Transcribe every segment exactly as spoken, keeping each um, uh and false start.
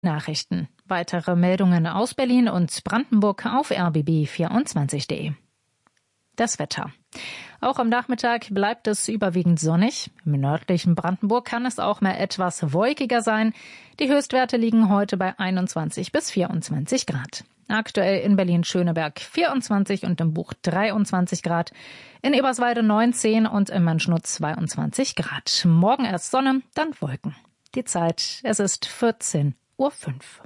Nachrichten. Weitere Meldungen aus Berlin und Brandenburg auf r b b vierundzwanzig punkt de. Das Wetter. Auch am Nachmittag bleibt es überwiegend sonnig. Im nördlichen Brandenburg kann es auch mal etwas wolkiger sein. Die Höchstwerte liegen heute bei einundzwanzig bis vierundzwanzig Grad. Aktuell in Berlin-Schöneberg vierundzwanzig und im Buch dreiundzwanzig Grad. In Eberswalde neunzehn und im Menschnut zweiundzwanzig Grad. Morgen erst Sonne, dann Wolken. Die Zeit, es ist vierzehn Uhr fünf.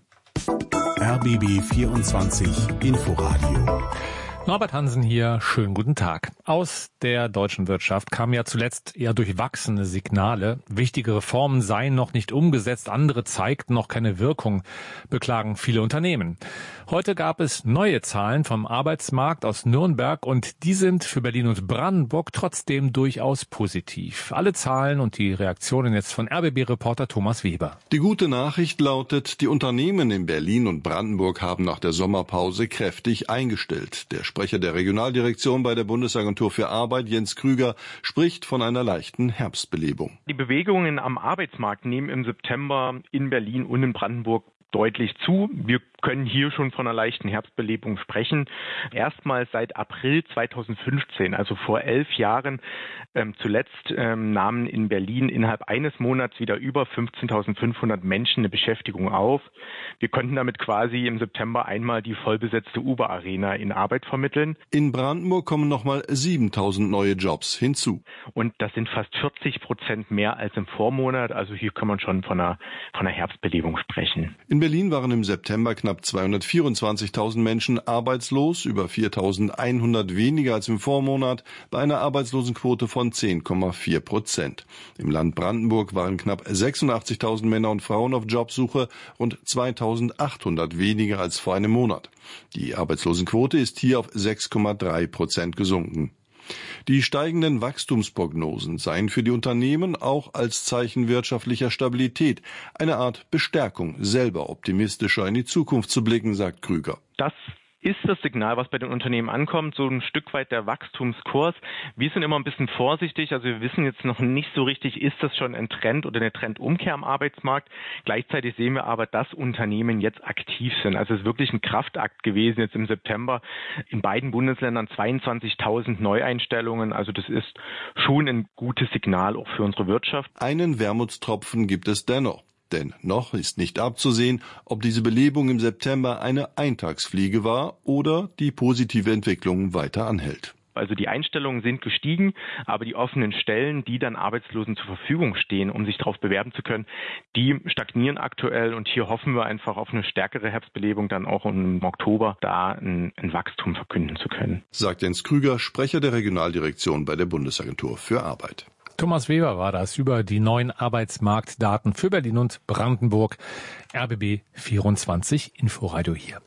R B B vierundzwanzig Inforadio. Norbert Hansen hier, schönen guten Tag. Aus der deutschen Wirtschaft kamen ja zuletzt eher durchwachsene Signale. Wichtige Reformen seien noch nicht umgesetzt, andere zeigten noch keine Wirkung, beklagen viele Unternehmen. Heute gab es neue Zahlen vom Arbeitsmarkt aus Nürnberg und die sind für Berlin und Brandenburg trotzdem durchaus positiv. Alle Zahlen und die Reaktionen jetzt von R B B-Reporter Thomas Weber. Die gute Nachricht lautet, die Unternehmen in Berlin und Brandenburg haben nach der Sommerpause kräftig eingestellt. Der Sprecher der Regionaldirektion bei der Bundesagentur für Arbeit, Jens Krüger, spricht von einer leichten Herbstbelebung. Die Bewegungen am Arbeitsmarkt nehmen im September in Berlin und in Brandenburg deutlich zu. Wir können hier schon von einer leichten Herbstbelebung sprechen. Erstmals seit April zweitausendfünfzehn, also vor elf Jahren, ähm, zuletzt ähm, nahmen in Berlin innerhalb eines Monats wieder über fünfzehntausendfünfhundert Menschen eine Beschäftigung auf. Wir konnten damit quasi im September einmal die vollbesetzte Uber-Arena in Arbeit vermitteln. In Brandenburg kommen nochmal siebentausend neue Jobs hinzu. Und das sind fast vierzig Prozent mehr als im Vormonat. Also hier kann man schon von einer, von einer Herbstbelebung sprechen. In Berlin waren im September knapp zweihundertvierundzwanzigtausend Menschen arbeitslos, über viertausendeinhundert weniger als im Vormonat, bei einer Arbeitslosenquote von zehn Komma vier Prozent. Im Land Brandenburg waren knapp sechsundachtzigtausend Männer und Frauen auf Jobsuche, rund zweitausendachthundert weniger als vor einem Monat. Die Arbeitslosenquote ist hier auf sechs Komma drei Prozent gesunken. Die steigenden Wachstumsprognosen seien für die Unternehmen auch als Zeichen wirtschaftlicher Stabilität eine Art Bestärkung, selber optimistischer in die Zukunft zu blicken, sagt Krüger. Das ist das Signal, was bei den Unternehmen ankommt, so ein Stück weit der Wachstumskurs. Wir sind immer ein bisschen vorsichtig, also wir wissen jetzt noch nicht so richtig, ist das schon ein Trend oder eine Trendumkehr am Arbeitsmarkt. Gleichzeitig sehen wir aber, dass Unternehmen jetzt aktiv sind. Also es ist wirklich ein Kraftakt gewesen jetzt im September. In beiden Bundesländern zweiundzwanzigtausend Neueinstellungen. Also das ist schon ein gutes Signal auch für unsere Wirtschaft. Einen Wermutstropfen gibt es dennoch. Denn noch ist nicht abzusehen, ob diese Belebung im September eine Eintagsfliege war oder die positive Entwicklung weiter anhält. Also die Einstellungen sind gestiegen, aber die offenen Stellen, die dann Arbeitslosen zur Verfügung stehen, um sich darauf bewerben zu können, die stagnieren aktuell. Und hier hoffen wir einfach auf eine stärkere Herbstbelebung, dann auch im Oktober da ein, ein Wachstum verkünden zu können. Sagt Jens Krüger, Sprecher der Regionaldirektion bei der Bundesagentur für Arbeit. Thomas Weber war das über die neuen Arbeitsmarktdaten für Berlin und Brandenburg. R B B vierundzwanzig Inforadio hier.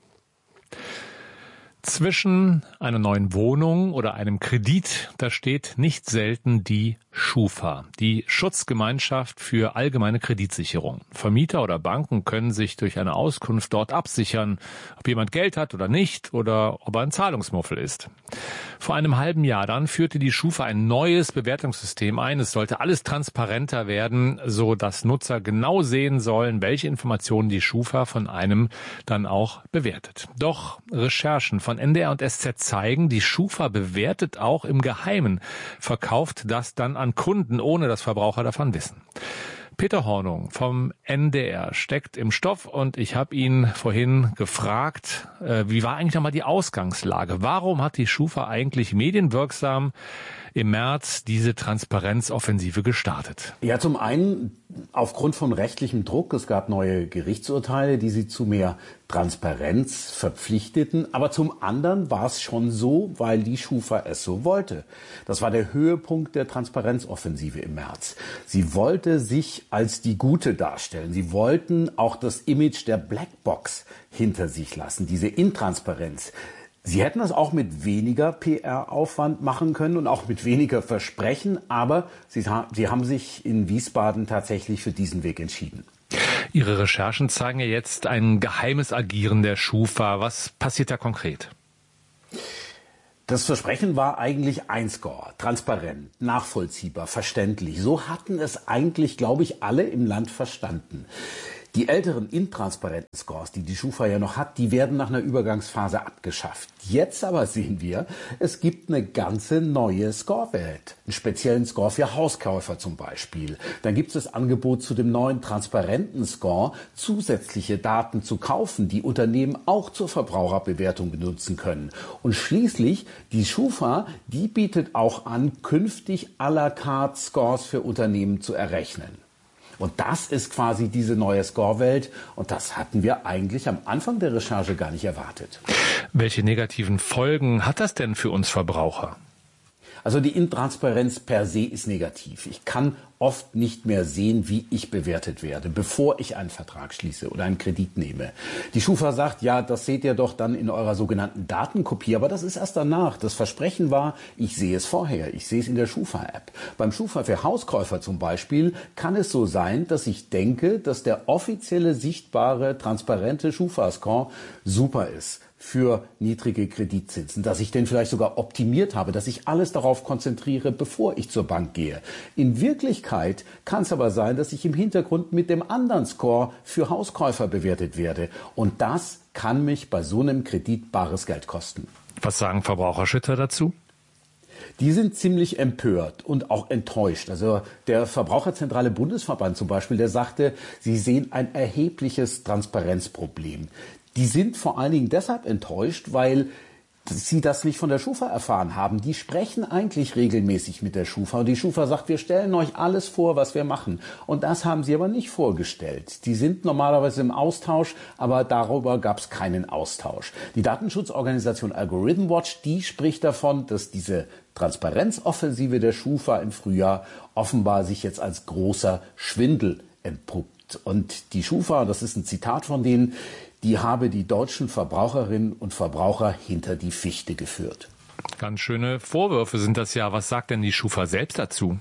Zwischen einer neuen Wohnung oder einem Kredit, da steht nicht selten die Schufa, die Schutzgemeinschaft für allgemeine Kreditsicherung. Vermieter oder Banken können sich durch eine Auskunft dort absichern, ob jemand Geld hat oder nicht oder ob er ein Zahlungsmuffel ist. Vor einem halben Jahr dann führte die Schufa ein neues Bewertungssystem ein. Es sollte alles transparenter werden, so dass Nutzer genau sehen sollen, welche Informationen die Schufa von einem dann auch bewertet. Doch Recherchen von N D R und S Z zeigen, die Schufa bewertet auch im Geheimen, verkauft das dann an Kunden, ohne dass Verbraucher davon wissen. Peter Hornung vom N D R steckt im Stoff und ich habe ihn vorhin gefragt, äh, wie war eigentlich nochmal die Ausgangslage? Warum hat die Schufa eigentlich medienwirksam im März diese Transparenzoffensive gestartet? Ja, zum einen aufgrund von rechtlichem Druck. Es gab neue Gerichtsurteile, die sie zu mehr Transparenz verpflichteten. Aber zum anderen war es schon so, weil die Schufa es so wollte. Das war der Höhepunkt der Transparenzoffensive im März. Sie wollte sich als die Gute darstellen. Sie wollten auch das Image der Blackbox hinter sich lassen, diese Intransparenz. Sie hätten das auch mit weniger P R-Aufwand machen können und auch mit weniger Versprechen, aber sie, sie haben sich in Wiesbaden tatsächlich für diesen Weg entschieden. Ihre Recherchen zeigen ja jetzt ein geheimes Agieren der Schufa. Was passiert da konkret? Das Versprechen war eigentlich einscore, transparent, nachvollziehbar, verständlich. So hatten es eigentlich, glaube ich, alle im Land verstanden. Die älteren intransparenten Scores, die die Schufa ja noch hat, die werden nach einer Übergangsphase abgeschafft. Jetzt aber sehen wir, es gibt eine ganze neue Scorewelt. Einen speziellen Score für Hauskäufer zum Beispiel. Dann gibt es das Angebot zu dem neuen transparenten Score, zusätzliche Daten zu kaufen, die Unternehmen auch zur Verbraucherbewertung benutzen können. Und schließlich, die Schufa, die bietet auch an, künftig à la carte Scores für Unternehmen zu errechnen. Und das ist quasi diese neue Scorewelt. Und das hatten wir eigentlich am Anfang der Recherche gar nicht erwartet. Welche negativen Folgen hat das denn für uns Verbraucher? Also die Intransparenz per se ist negativ. Ich kann oft nicht mehr sehen, wie ich bewertet werde, bevor ich einen Vertrag schließe oder einen Kredit nehme. Die Schufa sagt, ja, das seht ihr doch dann in eurer sogenannten Datenkopie, aber das ist erst danach. Das Versprechen war, ich sehe es vorher, ich sehe es in der Schufa-App. Beim Schufa für Hauskäufer zum Beispiel kann es so sein, dass ich denke, dass der offizielle, sichtbare, transparente Schufa-Score super ist für niedrige Kreditzinsen, dass ich den vielleicht sogar optimiert habe, dass ich alles darauf konzentriere, bevor ich zur Bank gehe. In Wirklichkeit kann es aber sein, dass ich im Hintergrund mit dem anderen Score für Hauskäufer bewertet werde. Und das kann mich bei so einem Kredit bares Geld kosten. Was sagen Verbraucherschützer dazu? Die sind ziemlich empört und auch enttäuscht. Also der Verbraucherzentrale Bundesverband zum Beispiel, der sagte, sie sehen ein erhebliches Transparenzproblem. Die sind vor allen Dingen deshalb enttäuscht, weil sie das nicht von der Schufa erfahren haben. Die sprechen eigentlich regelmäßig mit der Schufa und die Schufa sagt, wir stellen euch alles vor, was wir machen. Und das haben sie aber nicht vorgestellt. Die sind normalerweise im Austausch, aber darüber gab es keinen Austausch. Die Datenschutzorganisation Algorithm Watch, die spricht davon, dass diese Transparenzoffensive der Schufa im Frühjahr offenbar sich jetzt als großer Schwindel entpuppt. Und die Schufa, das ist ein Zitat von denen, die habe die deutschen Verbraucherinnen und Verbraucher hinter die Fichte geführt. Ganz schöne Vorwürfe sind das ja. Was sagt denn die Schufa selbst dazu?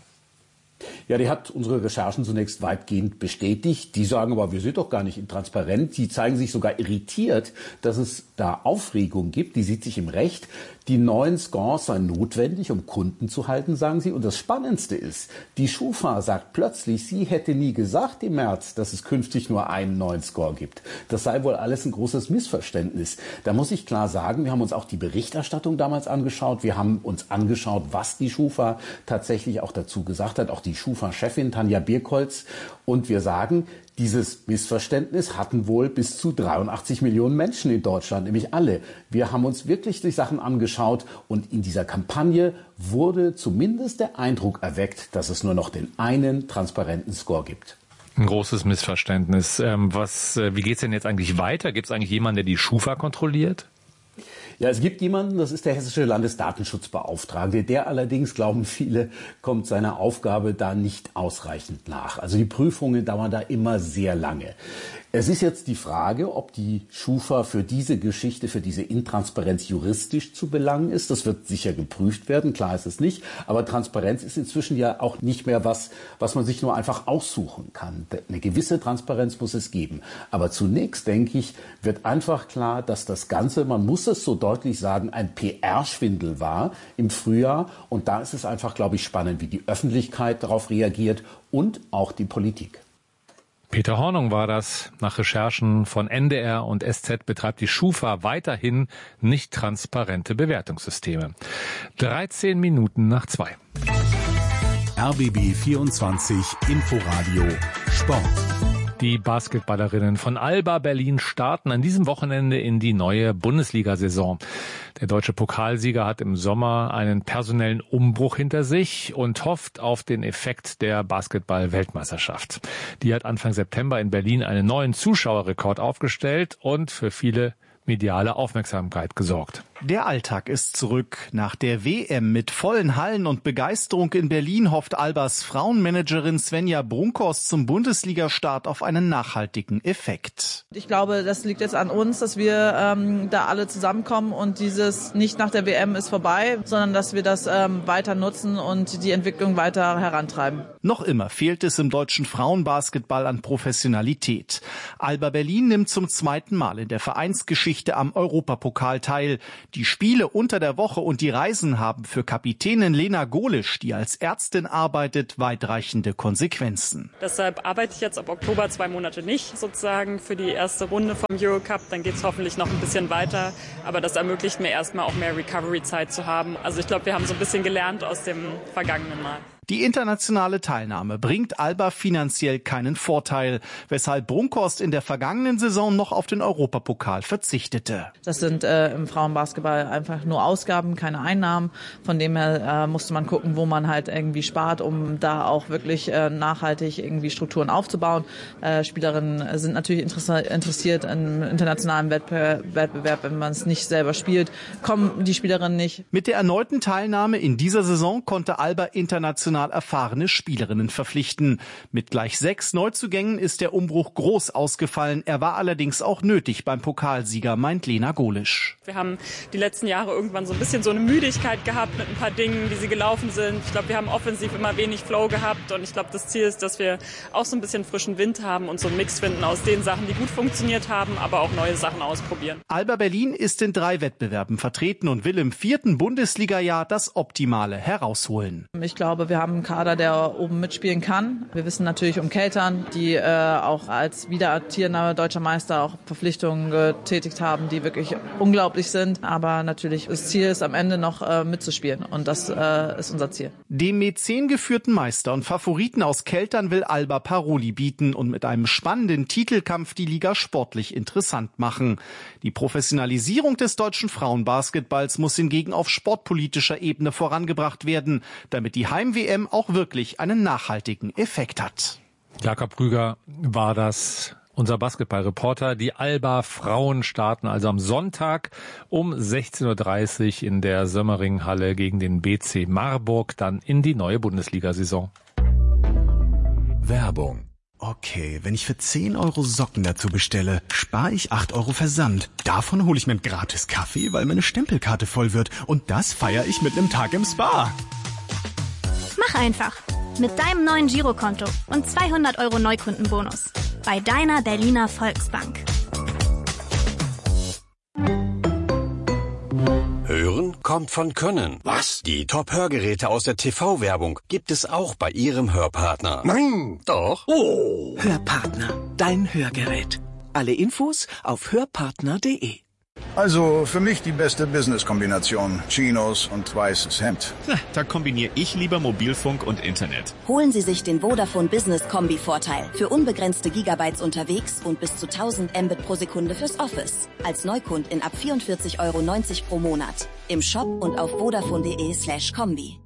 Ja, die hat unsere Recherchen zunächst weitgehend bestätigt. Die sagen aber, wir sind doch gar nicht intransparent. Die zeigen sich sogar irritiert, dass es da Aufregung gibt. Die sieht sich im Recht. Die neuen Scores seien notwendig, um Kunden zu halten, sagen sie. Und das Spannendste ist, die Schufa sagt plötzlich, sie hätte nie gesagt im März, dass es künftig nur einen neuen Score gibt. Das sei wohl alles ein großes Missverständnis. Da muss ich klar sagen, wir haben uns auch die Berichterstattung damals angeschaut. Wir haben uns angeschaut, was die Schufa tatsächlich auch dazu gesagt hat. Auch die Schufa-Chefin Tanja Birkholz. Und wir sagen, dieses Missverständnis hatten wohl bis zu dreiundachtzig Millionen Menschen in Deutschland, nämlich alle. Wir haben uns wirklich die Sachen angeschaut und in dieser Kampagne wurde zumindest der Eindruck erweckt, dass es nur noch den einen transparenten Score gibt. Ein großes Missverständnis. Ähm, was, wie geht's denn jetzt eigentlich weiter? Gibt es eigentlich jemanden, der die Schufa kontrolliert? Ja, es gibt jemanden, das ist der hessische Landesdatenschutzbeauftragte. Der allerdings, glauben viele, kommt seiner Aufgabe da nicht ausreichend nach. Also die Prüfungen dauern da immer sehr lange. Es ist jetzt die Frage, ob die Schufa für diese Geschichte, für diese Intransparenz juristisch zu belangen ist. Das wird sicher geprüft werden, klar ist es nicht. Aber Transparenz ist inzwischen ja auch nicht mehr was, was man sich nur einfach aussuchen kann. Eine gewisse Transparenz muss es geben. Aber zunächst, denke ich, wird einfach klar, dass das Ganze, man muss es so deutlich sagen, ein P R-Schwindel war im Frühjahr. Und da ist es einfach, glaube ich, spannend, wie die Öffentlichkeit darauf reagiert und auch die Politik. Peter Hornung war das. Nach Recherchen von N D R und S Z betreibt die Schufa weiterhin nicht transparente Bewertungssysteme. dreizehn Minuten nach zwei. R B B vierundzwanzig Inforadio Sport. Die Basketballerinnen von Alba Berlin starten an diesem Wochenende in die neue Bundesliga-Saison. Der deutsche Pokalsieger hat im Sommer einen personellen Umbruch hinter sich und hofft auf den Effekt der Basketball-Weltmeisterschaft. Die hat Anfang September in Berlin einen neuen Zuschauerrekord aufgestellt und für viele mediale Aufmerksamkeit gesorgt. Der Alltag ist zurück. Nach der W M mit vollen Hallen und Begeisterung in Berlin hofft Albas Frauenmanagerin Svenja Brunkhorst zum Bundesliga-Start auf einen nachhaltigen Effekt. Ich glaube, das liegt jetzt an uns, dass wir ähm, da alle zusammenkommen und dieses nicht nach der W M ist vorbei, sondern dass wir das ähm, weiter nutzen und die Entwicklung weiter herantreiben. Noch immer fehlt es im deutschen Frauenbasketball an Professionalität. Alba Berlin nimmt zum zweiten Mal in der Vereinsgeschichte am Europapokal teil. Die Spiele unter der Woche und die Reisen haben für Kapitänin Lena Golisch, die als Ärztin arbeitet, weitreichende Konsequenzen. Deshalb arbeite ich jetzt ab Oktober zwei Monate nicht sozusagen für die erste Runde vom Eurocup. Dann geht es hoffentlich noch ein bisschen weiter. Aber das ermöglicht mir erstmal auch mehr Recovery-Zeit zu haben. Also ich glaube, wir haben so ein bisschen gelernt aus dem vergangenen Mal. Die internationale Teilnahme bringt Alba finanziell keinen Vorteil, weshalb Brunkhorst in der vergangenen Saison noch auf den Europapokal verzichtete. Das sind äh, im Frauenbasketball einfach nur Ausgaben, keine Einnahmen. Von dem her äh, musste man gucken, wo man halt irgendwie spart, um da auch wirklich äh, nachhaltig irgendwie Strukturen aufzubauen. Äh, Spielerinnen sind natürlich interessiert im internationalen Wettbewerb. Wenn man es nicht selber spielt, kommen die Spielerinnen nicht. Mit der erneuten Teilnahme in dieser Saison konnte Alba international erfahrene Spielerinnen verpflichten. Mit gleich sechs Neuzugängen ist der Umbruch groß ausgefallen. Er war allerdings auch nötig beim Pokalsieger, meint Lena Golisch. Wir haben die letzten Jahre irgendwann so ein bisschen so eine Müdigkeit gehabt mit ein paar Dingen, wie sie gelaufen sind. Ich glaube, wir haben offensiv immer wenig Flow gehabt und ich glaube, das Ziel ist, dass wir auch so ein bisschen frischen Wind haben und so einen Mix finden aus den Sachen, die gut funktioniert haben, aber auch neue Sachen ausprobieren. Alba Berlin ist in drei Wettbewerben vertreten und will im vierten Bundesliga-Jahr das Optimale herausholen. Ich glaube, wir haben einen Kader, der oben mitspielen kann. Wir wissen natürlich um Keltern, die äh, auch als wiederamtierender deutscher Meister auch Verpflichtungen getätigt haben, die wirklich unglaublich sind. Aber natürlich das Ziel ist am Ende noch äh, mitzuspielen und das äh, ist unser Ziel. Dem Mäzen geführten Meister und Favoriten aus Keltern will Alba Paroli bieten und mit einem spannenden Titelkampf die Liga sportlich interessant machen. Die Professionalisierung des deutschen Frauenbasketballs muss hingegen auf sportpolitischer Ebene vorangebracht werden, damit die Heim-W M auch wirklich einen nachhaltigen Effekt hat. Jakob Rüger war das, unser Basketballreporter. Die Alba Frauen starten also am Sonntag um sechzehn Uhr dreißig in der Sömmering-Halle gegen den B C Marburg, dann in die neue Bundesliga-Saison. Werbung. Okay, wenn ich für zehn Euro Socken dazu bestelle, spare ich acht Euro Versand. Davon hole ich mir einen gratis Kaffee, weil meine Stempelkarte voll wird. Und das feiere ich mit einem Tag im Spa. Mach einfach. Mit deinem neuen Girokonto und zweihundert Euro Neukundenbonus. Bei deiner Berliner Volksbank. Hören kommt von Können. Was? Die Top-Hörgeräte aus der T V-Werbung gibt es auch bei Ihrem Hörpartner. Nein, doch. Oh, Hörpartner, dein Hörgerät. Alle Infos auf hörpartner punkt de. Also für mich die beste Business-Kombination. Chinos und weißes Hemd. Da kombiniere ich lieber Mobilfunk und Internet. Holen Sie sich den Vodafone Business Kombi-Vorteil. Für unbegrenzte Gigabytes unterwegs und bis zu tausend Mbit pro Sekunde fürs Office. Als Neukundin ab vierundvierzig Euro neunzig pro Monat. Im Shop und auf vodafone punkt de slash kombi.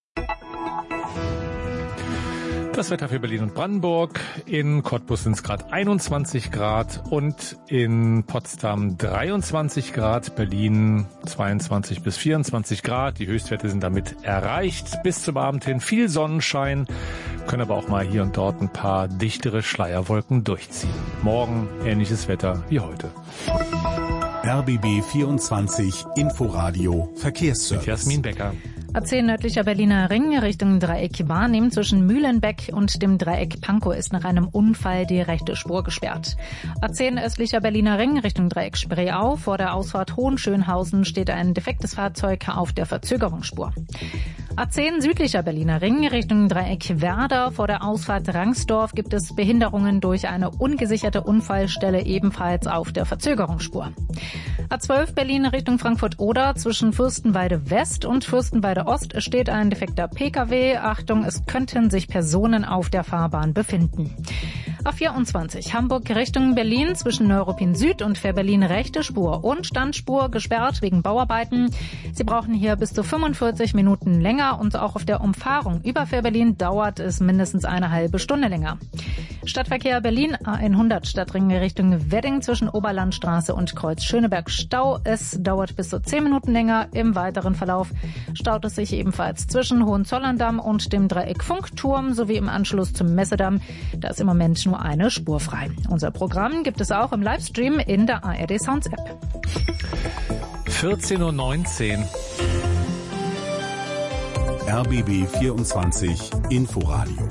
Das Wetter für Berlin und Brandenburg. In Cottbus sind es gerade einundzwanzig Grad und in Potsdam dreiundzwanzig Grad. Berlin zweiundzwanzig bis vierundzwanzig Grad. Die Höchstwerte sind damit erreicht. Bis zum Abend hin viel Sonnenschein. Können aber auch mal hier und dort ein paar dichtere Schleierwolken durchziehen. Morgen ähnliches Wetter wie heute. R B B vierundzwanzig Inforadio Verkehrsservice. Mit Jasmin Becker. A zehn nördlicher Berliner Ring Richtung Dreieck Wahrnehmen zwischen Mühlenbeck und dem Dreieck Pankow ist nach einem Unfall die rechte Spur gesperrt. A zehn östlicher Berliner Ring Richtung Dreieck Spreeau vor der Ausfahrt Hohenschönhausen steht ein defektes Fahrzeug auf der Verzögerungsspur. A zehn südlicher Berliner Ring Richtung Dreieck Werder vor der Ausfahrt Rangsdorf gibt es Behinderungen durch eine ungesicherte Unfallstelle ebenfalls auf der Verzögerungsspur. A zwölf Berlin Richtung Frankfurt-Oder zwischen Fürstenwalde West und Fürstenwalde Ost steht ein defekter Pkw. Achtung, es könnten sich Personen auf der Fahrbahn befinden. A vierundzwanzig Hamburg Richtung Berlin zwischen Neuruppin Süd und Fährberlin rechte Spur und Standspur gesperrt wegen Bauarbeiten. Sie brauchen hier bis zu fünfundvierzig Minuten länger und auch auf der Umfahrung über Fährberlin dauert es mindestens eine halbe Stunde länger. Stadtverkehr Berlin A hundert Stadtring Richtung Wedding zwischen Oberlandstraße und Kreuz Schöneberg Stau. Es dauert bis zu zehn Minuten länger. Im weiteren Verlauf staut es sich ebenfalls zwischen Hohenzollern-Damm und dem Dreieck Funkturm sowie im Anschluss zum Messedamm. Da ist im Moment nur eine Spur frei. Unser Programm gibt es auch im Livestream in der A R D Sounds App. vierzehn Uhr neunzehn. R B B vierundzwanzig Inforadio.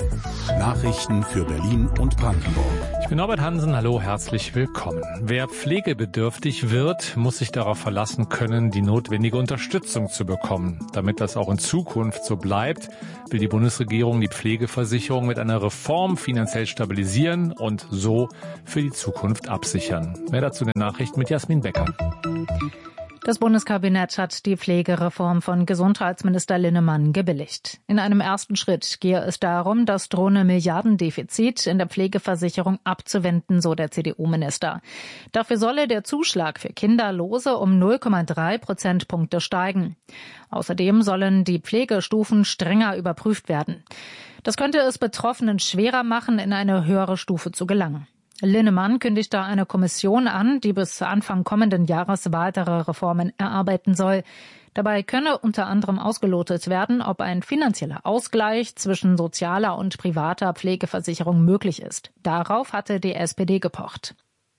Nachrichten für Berlin und Brandenburg. Ich bin Norbert Hansen, hallo, herzlich willkommen. Wer pflegebedürftig wird, muss sich darauf verlassen können, die notwendige Unterstützung zu bekommen. Damit das auch in Zukunft so bleibt, will die Bundesregierung die Pflegeversicherung mit einer Reform finanziell stabilisieren und so für die Zukunft absichern. Mehr dazu in den Nachrichten mit Jasmin Becker. Das Bundeskabinett hat die Pflegereform von Gesundheitsminister Linnemann gebilligt. In einem ersten Schritt gehe es darum, das drohende Milliardendefizit in der Pflegeversicherung abzuwenden, so der C D U-Minister. Dafür solle der Zuschlag für Kinderlose um null Komma drei Prozentpunkte steigen. Außerdem sollen die Pflegestufen strenger überprüft werden. Das könnte es Betroffenen schwerer machen, in eine höhere Stufe zu gelangen. Linnemann kündigt da eine Kommission an, die bis Anfang kommenden Jahres weitere Reformen erarbeiten soll. Dabei könne unter anderem ausgelotet werden, ob ein finanzieller Ausgleich zwischen sozialer und privater Pflegeversicherung möglich ist. Darauf hatte die S P D gepocht.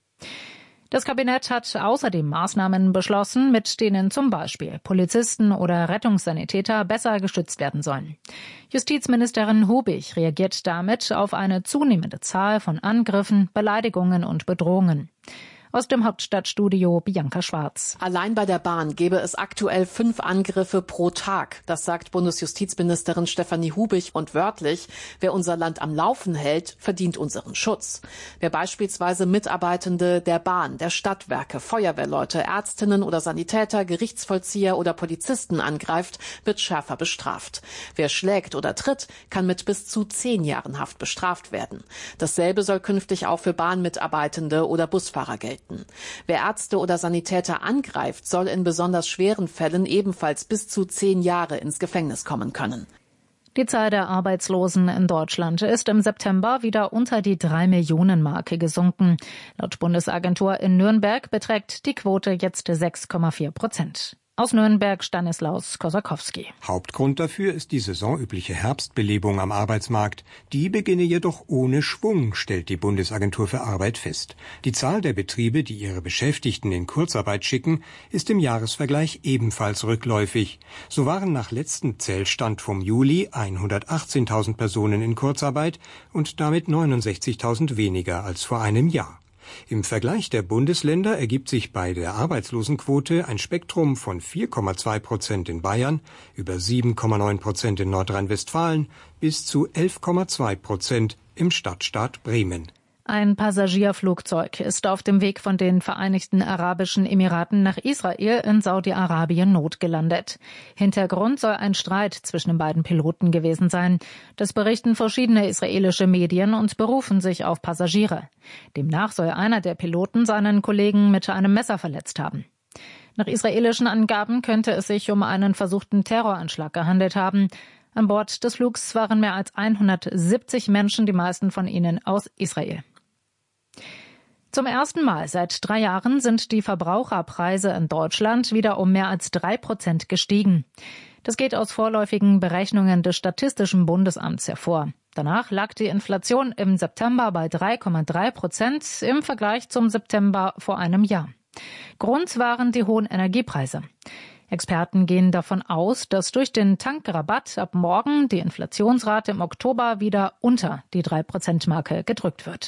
Das Kabinett hat außerdem Maßnahmen beschlossen, mit denen zum Beispiel Polizisten oder Rettungssanitäter besser geschützt werden sollen. Justizministerin Hubig reagiert damit auf eine zunehmende Zahl von Angriffen, Beleidigungen und Bedrohungen. Aus dem Hauptstadtstudio Bianca Schwarz. Allein bei der Bahn gäbe es aktuell fünf Angriffe pro Tag. Das sagt Bundesjustizministerin Stefanie Hubig. Und wörtlich, wer unser Land am Laufen hält, verdient unseren Schutz. Wer beispielsweise Mitarbeitende der Bahn, der Stadtwerke, Feuerwehrleute, Ärztinnen oder Sanitäter, Gerichtsvollzieher oder Polizisten angreift, wird schärfer bestraft. Wer schlägt oder tritt, kann mit bis zu zehn Jahren Haft bestraft werden. Dasselbe soll künftig auch für Bahnmitarbeitende oder Busfahrer gelten. Wer Ärzte oder Sanitäter angreift, soll in besonders schweren Fällen ebenfalls bis zu zehn Jahre ins Gefängnis kommen können. Die Zahl der Arbeitslosen in Deutschland ist im September wieder unter die drei Millionen Marke gesunken. Laut Bundesagentur in Nürnberg beträgt die Quote jetzt sechs Komma vier Prozent. Aus Nürnberg Stanislaus Kosakowski. Hauptgrund dafür ist die saisonübliche Herbstbelebung am Arbeitsmarkt. Die beginne jedoch ohne Schwung, stellt die Bundesagentur für Arbeit fest. Die Zahl der Betriebe, die ihre Beschäftigten in Kurzarbeit schicken, ist im Jahresvergleich ebenfalls rückläufig. So waren nach letztem Zählstand vom Juli hundertachtzehntausend Personen in Kurzarbeit und damit neunundsechzigtausend weniger als vor einem Jahr. Im Vergleich der Bundesländer ergibt sich bei der Arbeitslosenquote ein Spektrum von vier Komma zwei Prozent in Bayern, über sieben Komma neun Prozent in Nordrhein-Westfalen bis zu elf Komma zwei Prozent im Stadtstaat Bremen. Ein Passagierflugzeug ist auf dem Weg von den Vereinigten Arabischen Emiraten nach Israel in Saudi-Arabien notgelandet. Hintergrund soll ein Streit zwischen den beiden Piloten gewesen sein. Das berichten verschiedene israelische Medien und berufen sich auf Passagiere. Demnach soll einer der Piloten seinen Kollegen mit einem Messer verletzt haben. Nach israelischen Angaben könnte es sich um einen versuchten Terroranschlag gehandelt haben. An Bord des Flugs waren mehr als hundertsiebzig Menschen, die meisten von ihnen aus Israel. Zum ersten Mal seit drei Jahren sind die Verbraucherpreise in Deutschland wieder um mehr als drei Prozent gestiegen. Das geht aus vorläufigen Berechnungen des Statistischen Bundesamts hervor. Danach lag die Inflation im September bei drei Komma drei Prozent im Vergleich zum September vor einem Jahr. Grund waren die hohen Energiepreise. Experten gehen davon aus, dass durch den Tankrabatt ab morgen die Inflationsrate im Oktober wieder unter die drei Prozent Marke gedrückt wird.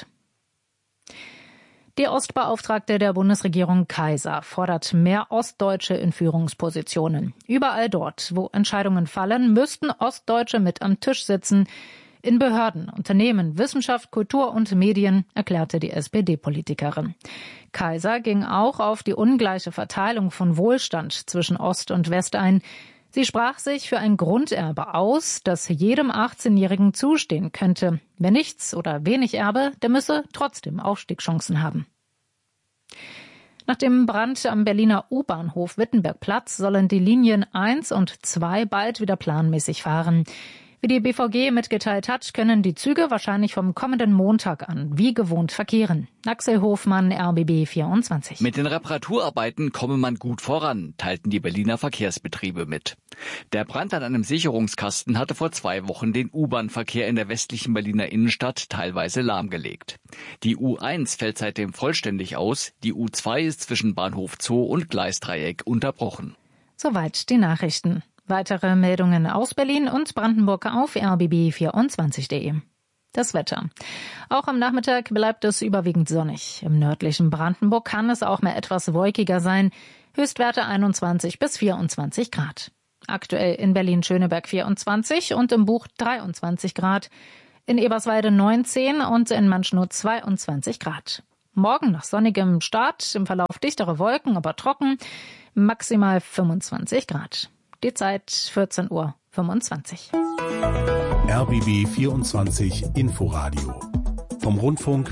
Die Ostbeauftragte der Bundesregierung Kaiser fordert mehr Ostdeutsche in Führungspositionen. Überall dort, wo Entscheidungen fallen, müssten Ostdeutsche mit am Tisch sitzen. In Behörden, Unternehmen, Wissenschaft, Kultur und Medien, erklärte die S P D-Politikerin. Kaiser ging auch auf die ungleiche Verteilung von Wohlstand zwischen Ost und West ein. Sie sprach sich für ein Grunderbe aus, das jedem achtzehnjährigen zustehen könnte. Wer nichts oder wenig Erbe, der müsse trotzdem Aufstiegschancen haben. Nach dem Brand am Berliner U-Bahnhof Wittenbergplatz sollen die Linien eins und zwei bald wieder planmäßig fahren. Wie die B V G mitgeteilt hat, können die Züge wahrscheinlich vom kommenden Montag an wie gewohnt verkehren. Axel Hofmann, R B B vierundzwanzig. Mit den Reparaturarbeiten komme man gut voran, teilten die Berliner Verkehrsbetriebe mit. Der Brand an einem Sicherungskasten hatte vor zwei Wochen den U-Bahn-Verkehr in der westlichen Berliner Innenstadt teilweise lahmgelegt. Die U eins fällt seitdem vollständig aus, die U zwei ist zwischen Bahnhof Zoo und Gleisdreieck unterbrochen. Soweit die Nachrichten. Weitere Meldungen aus Berlin und Brandenburg auf R B B vierundzwanzig punkt de. Das Wetter. Auch am Nachmittag bleibt es überwiegend sonnig. Im nördlichen Brandenburg kann es auch mal etwas wolkiger sein. Höchstwerte einundzwanzig bis vierundzwanzig Grad. Aktuell in Berlin-Schöneberg vierundzwanzig und im Buch dreiundzwanzig Grad. In Eberswalde neunzehn und in Manschnow zweiundzwanzig Grad. Morgen nach sonnigem Start, im Verlauf dichtere Wolken, aber trocken, maximal fünfundzwanzig Grad. Die Zeit vierzehn Uhr fünfundzwanzig. R B B vierundzwanzig Inforadio vom Rundfunk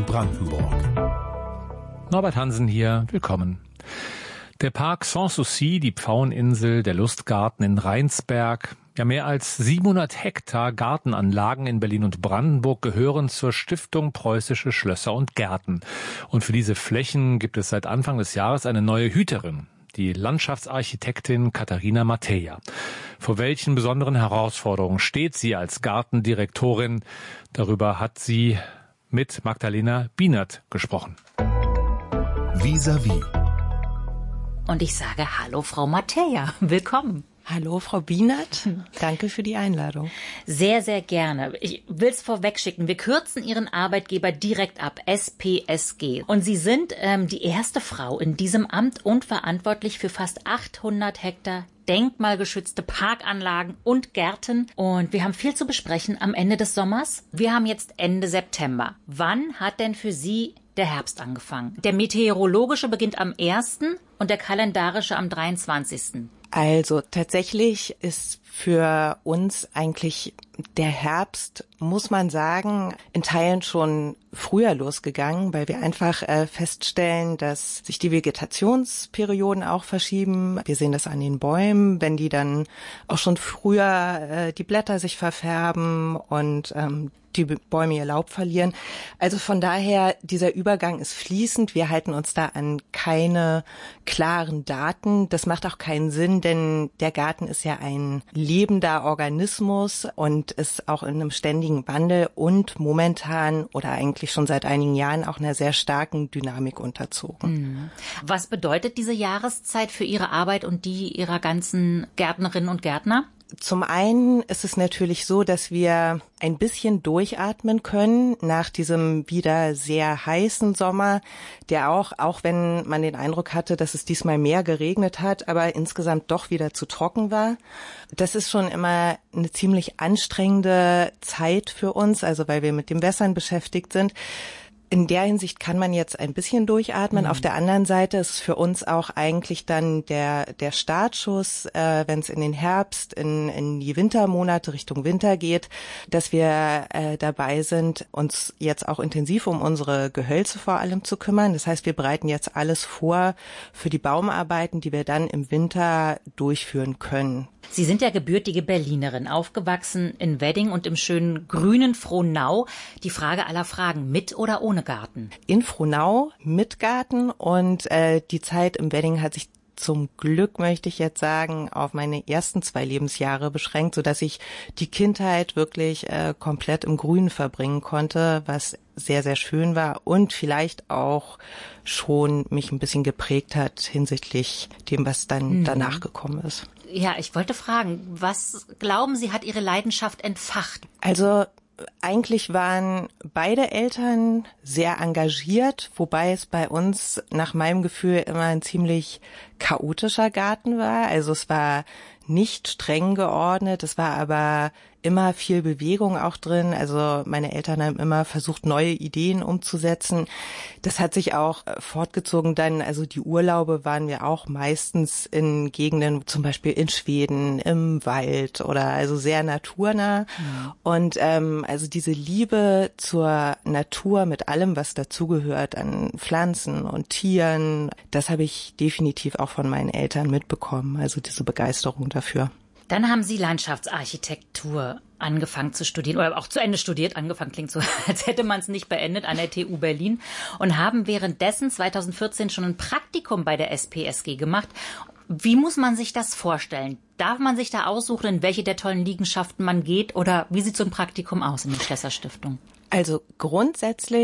Berlin-Brandenburg. Norbert Hansen hier, willkommen. Der Park Sanssouci, die Pfaueninsel, der Lustgarten in Rheinsberg, ja mehr als siebenhundert Hektar Gartenanlagen in Berlin und Brandenburg gehören zur Stiftung Preußische Schlösser und Gärten. Und für diese Flächen gibt es seit Anfang des Jahres eine neue Hüterin, die Landschaftsarchitektin Katharina Mateja. Vor welchen besonderen Herausforderungen steht sie als Gartendirektorin? Darüber hat sie mit Magdalena Bienert gesprochen. Vis-à-vis. Und ich sage Hallo, Frau Mateja. Willkommen. Hallo, Frau Bienert. Danke für die Einladung. Sehr, sehr gerne. Ich will es vorwegschicken. Wir kürzen Ihren Arbeitgeber direkt ab, S P S G. Und Sie sind ähm, die erste Frau in diesem Amt und verantwortlich für fast achthundert Hektar denkmalgeschützte Parkanlagen und Gärten. Und wir haben viel zu besprechen am Ende des Sommers. Wir haben jetzt Ende September. Wann hat denn für Sie der Herbst angefangen? Der meteorologische beginnt am ersten und der kalendarische am dreiundzwanzigsten Also tatsächlich ist für uns eigentlich der Herbst, muss man sagen, in Teilen schon früher losgegangen, weil wir einfach äh, feststellen, dass sich die Vegetationsperioden auch verschieben. Wir sehen das an den Bäumen, wenn die dann auch schon früher äh, die Blätter sich verfärben und ähm, die Bäume ihr Laub verlieren. Also von daher, dieser Übergang ist fließend. Wir halten uns da an keine klaren Daten. Das macht auch keinen Sinn, denn der Garten ist ja ein lebender Organismus und ist auch in einem ständigen Wandel und momentan oder eigentlich schon seit einigen Jahren auch einer sehr starken Dynamik unterzogen. Was bedeutet diese Jahreszeit für Ihre Arbeit und die Ihrer ganzen Gärtnerinnen und Gärtner? Zum einen ist es natürlich so, dass wir ein bisschen durchatmen können nach diesem wieder sehr heißen Sommer, der auch, auch wenn man den Eindruck hatte, dass es diesmal mehr geregnet hat, aber insgesamt doch wieder zu trocken war. Das ist schon immer eine ziemlich anstrengende Zeit für uns, also weil wir mit dem Wässern beschäftigt sind. In der Hinsicht kann man jetzt ein bisschen durchatmen. Mhm. Auf der anderen Seite ist es für uns auch eigentlich dann der der Startschuss, äh, wenn es in den Herbst, in, in die Wintermonate Richtung Winter geht, dass wir äh, dabei sind, uns jetzt auch intensiv um unsere Gehölze vor allem zu kümmern. Das heißt, wir bereiten jetzt alles vor für die Baumarbeiten, die wir dann im Winter durchführen können. Sie sind ja gebürtige Berlinerin, aufgewachsen in Wedding und im schönen grünen Frohnau. Die Frage aller Fragen, mit oder ohne Garten? In Frohnau mit Garten und äh, die Zeit im Wedding hat sich zum Glück, möchte ich jetzt sagen, auf meine ersten zwei Lebensjahre beschränkt, sodass ich die Kindheit wirklich äh, komplett im Grünen verbringen konnte, was sehr, sehr schön war und vielleicht auch schon mich ein bisschen geprägt hat hinsichtlich dem, was dann mhm. danach gekommen ist. Ja, ich wollte fragen, was glauben Sie, hat Ihre Leidenschaft entfacht? Also eigentlich waren beide Eltern sehr engagiert, wobei es bei uns nach meinem Gefühl immer ein ziemlich chaotischer Garten war. Also es war nicht streng geordnet, es war aber immer viel Bewegung auch drin. Also meine Eltern haben immer versucht, neue Ideen umzusetzen. Das hat sich auch fortgezogen dann, also die Urlaube waren wir auch meistens in Gegenden, zum Beispiel in Schweden, im Wald oder also sehr naturnah. Mhm. Und ähm, also diese Liebe zur Natur mit allem, was dazugehört an Pflanzen und Tieren, das habe ich definitiv auch von meinen Eltern mitbekommen, also diese Begeisterung dafür. Dann haben Sie Landschaftsarchitektur angefangen zu studieren oder auch zu Ende studiert. Angefangen klingt so, als hätte man es nicht beendet an der T U Berlin und haben währenddessen zweitausendvierzehn schon ein Praktikum bei der S P S G gemacht. Wie muss man sich das vorstellen? Darf man sich da aussuchen, in welche der tollen Liegenschaften man geht oder wie sieht so ein Praktikum aus in der Schlösser Stiftung? Also grundsätzlich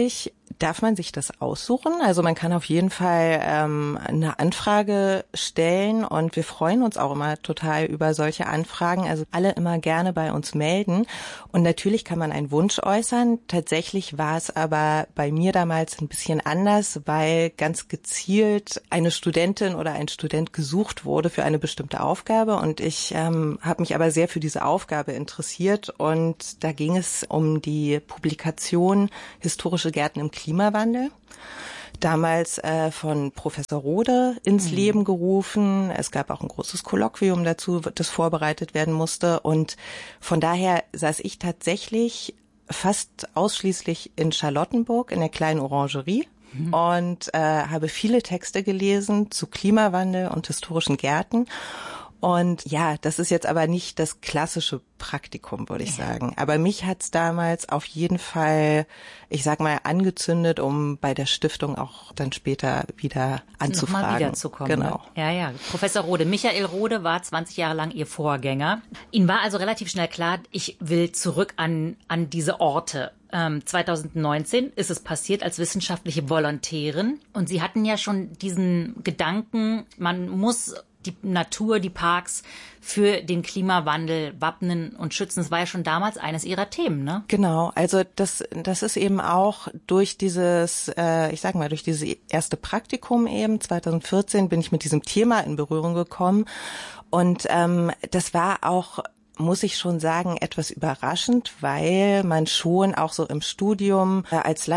darf man sich das aussuchen. Also man kann auf jeden Fall ähm, eine Anfrage stellen und wir freuen uns auch immer total über solche Anfragen. Also alle immer gerne bei uns melden. Und natürlich kann man einen Wunsch äußern. Tatsächlich war es aber bei mir damals ein bisschen anders, weil ganz gezielt eine Studentin oder ein Student gesucht wurde für eine bestimmte Aufgabe. Und ich ähm, habe mich aber sehr für diese Aufgabe interessiert. Und da ging es um die Publikation Historische Gärten im Klimawandel. Damals äh, von Professor Rode ins mhm. Leben gerufen. Es gab auch ein großes Kolloquium dazu, das vorbereitet werden musste. Und von daher saß ich tatsächlich fast ausschließlich in Charlottenburg in der kleinen Orangerie mhm. und äh, habe viele Texte gelesen zu Klimawandel und historischen Gärten. Und ja, das ist jetzt aber nicht das klassische Praktikum, würde ich sagen. Aber mich hat's damals auf jeden Fall, ich sag mal, angezündet, um bei der Stiftung auch dann später wieder anzufragen. Nochmal wiederzukommen. Genau. Ne? Ja, ja. Professor Rode, Michael Rode war zwanzig Jahre lang Ihr Vorgänger. Ihnen war also relativ schnell klar, ich will zurück an, an diese Orte. Ähm, zweitausendneunzehn ist es passiert als wissenschaftliche Volontärin. Und Sie hatten ja schon diesen Gedanken, man muss die Natur, die Parks für den Klimawandel wappnen und schützen. Das war ja schon damals eines Ihrer Themen, ne? Genau, also das das ist eben auch durch dieses, äh, ich sag mal, durch dieses erste Praktikum eben, zweitausendvierzehn bin ich mit diesem Thema in Berührung gekommen. Und ähm, das war auch, muss ich schon sagen, etwas überraschend, weil man schon auch so im Studium äh, als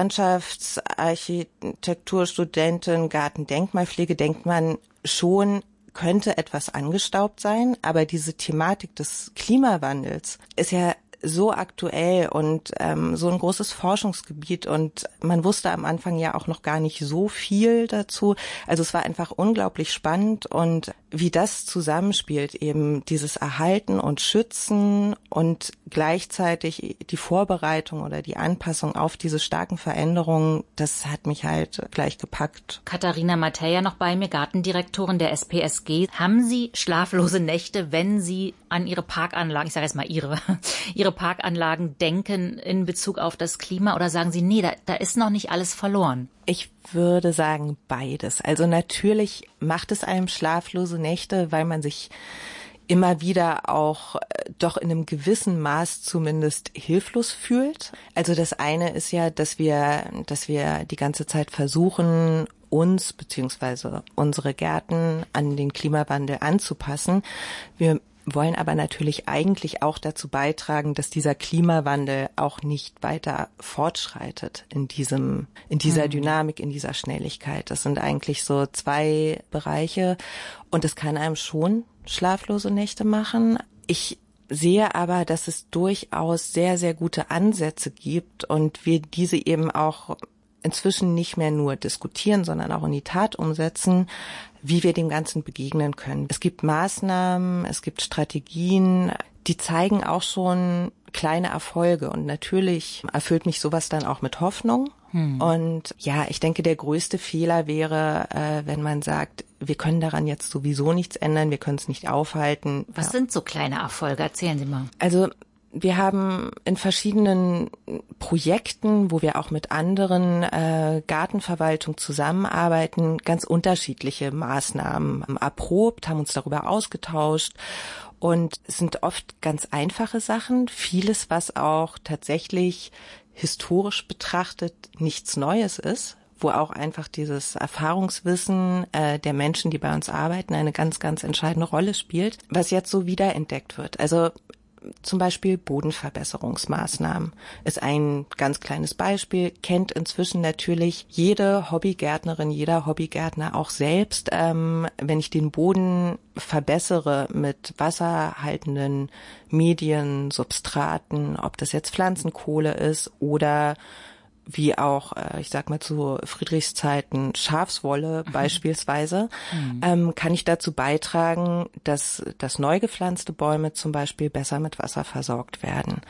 Landschaftsarchitekturstudentin, Gartendenkmalpflege denkt man schon, könnte etwas angestaubt sein, aber diese Thematik des Klimawandels ist ja so aktuell und ähm, so ein großes Forschungsgebiet und man wusste am Anfang ja auch noch gar nicht so viel dazu. Also es war einfach unglaublich spannend und wie das zusammenspielt, eben dieses Erhalten und Schützen und gleichzeitig die Vorbereitung oder die Anpassung auf diese starken Veränderungen, das hat mich halt gleich gepackt. Katharina Mateja noch bei mir, Gartendirektorin der S P S G. Haben Sie schlaflose Nächte, wenn Sie an Ihre Parkanlagen, ich sage jetzt mal Ihre, Ihre Parkanlagen denken in Bezug auf das Klima oder sagen Sie, nee, da, da ist noch nicht alles verloren? Ich würde sagen beides. Also natürlich macht es einem schlaflose Nächte, weil man sich immer wieder auch doch in einem gewissen Maß zumindest hilflos fühlt. Also das eine ist ja, dass wir, dass wir die ganze Zeit versuchen, uns beziehungsweise unsere Gärten an den Klimawandel anzupassen. Wir wollen aber natürlich eigentlich auch dazu beitragen, dass dieser Klimawandel auch nicht weiter fortschreitet in diesem, in dieser mhm. Dynamik, in dieser Schnelligkeit. Das sind eigentlich so zwei Bereiche und es kann einem schon schlaflose Nächte machen. Ich sehe aber, dass es durchaus sehr, sehr gute Ansätze gibt und wir diese eben auch inzwischen nicht mehr nur diskutieren, sondern auch in die Tat umsetzen, wie wir dem Ganzen begegnen können. Es gibt Maßnahmen, es gibt Strategien, die zeigen auch schon kleine Erfolge und natürlich erfüllt mich sowas dann auch mit Hoffnung. Hm. Und ja, ich denke, der größte Fehler wäre, äh, wenn man sagt, wir können daran jetzt sowieso nichts ändern, wir können es nicht aufhalten. Was ja. sind so kleine Erfolge? Erzählen Sie mal. Also wir haben in verschiedenen Projekten, wo wir auch mit anderen äh, Gartenverwaltungen zusammenarbeiten, ganz unterschiedliche Maßnahmen erprobt, haben uns darüber ausgetauscht und es sind oft ganz einfache Sachen, vieles, was auch tatsächlich historisch betrachtet nichts Neues ist, wo auch einfach dieses Erfahrungswissen äh, der Menschen, die bei uns arbeiten, eine ganz, ganz entscheidende Rolle spielt, was jetzt so wiederentdeckt wird. Also zum Beispiel Bodenverbesserungsmaßnahmen ist ein ganz kleines Beispiel, kennt inzwischen natürlich jede Hobbygärtnerin, jeder Hobbygärtner auch selbst. Ähm, wenn ich den Boden verbessere mit wasserhaltenden Medien, Substraten, ob das jetzt Pflanzenkohle ist oder wie auch, ich sag mal zu Friedrichszeiten, Schafswolle mhm. beispielsweise, mhm. ähm, kann ich dazu beitragen, dass, dass neu gepflanzte Bäume zum Beispiel besser mit Wasser versorgt werden.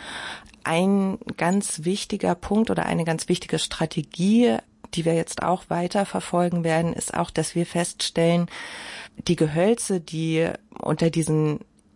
Ein ganz wichtiger Punkt oder eine ganz wichtige Strategie, die wir jetzt auch weiter verfolgen werden, ist auch, dass wir feststellen, die Gehölze, die unter diesen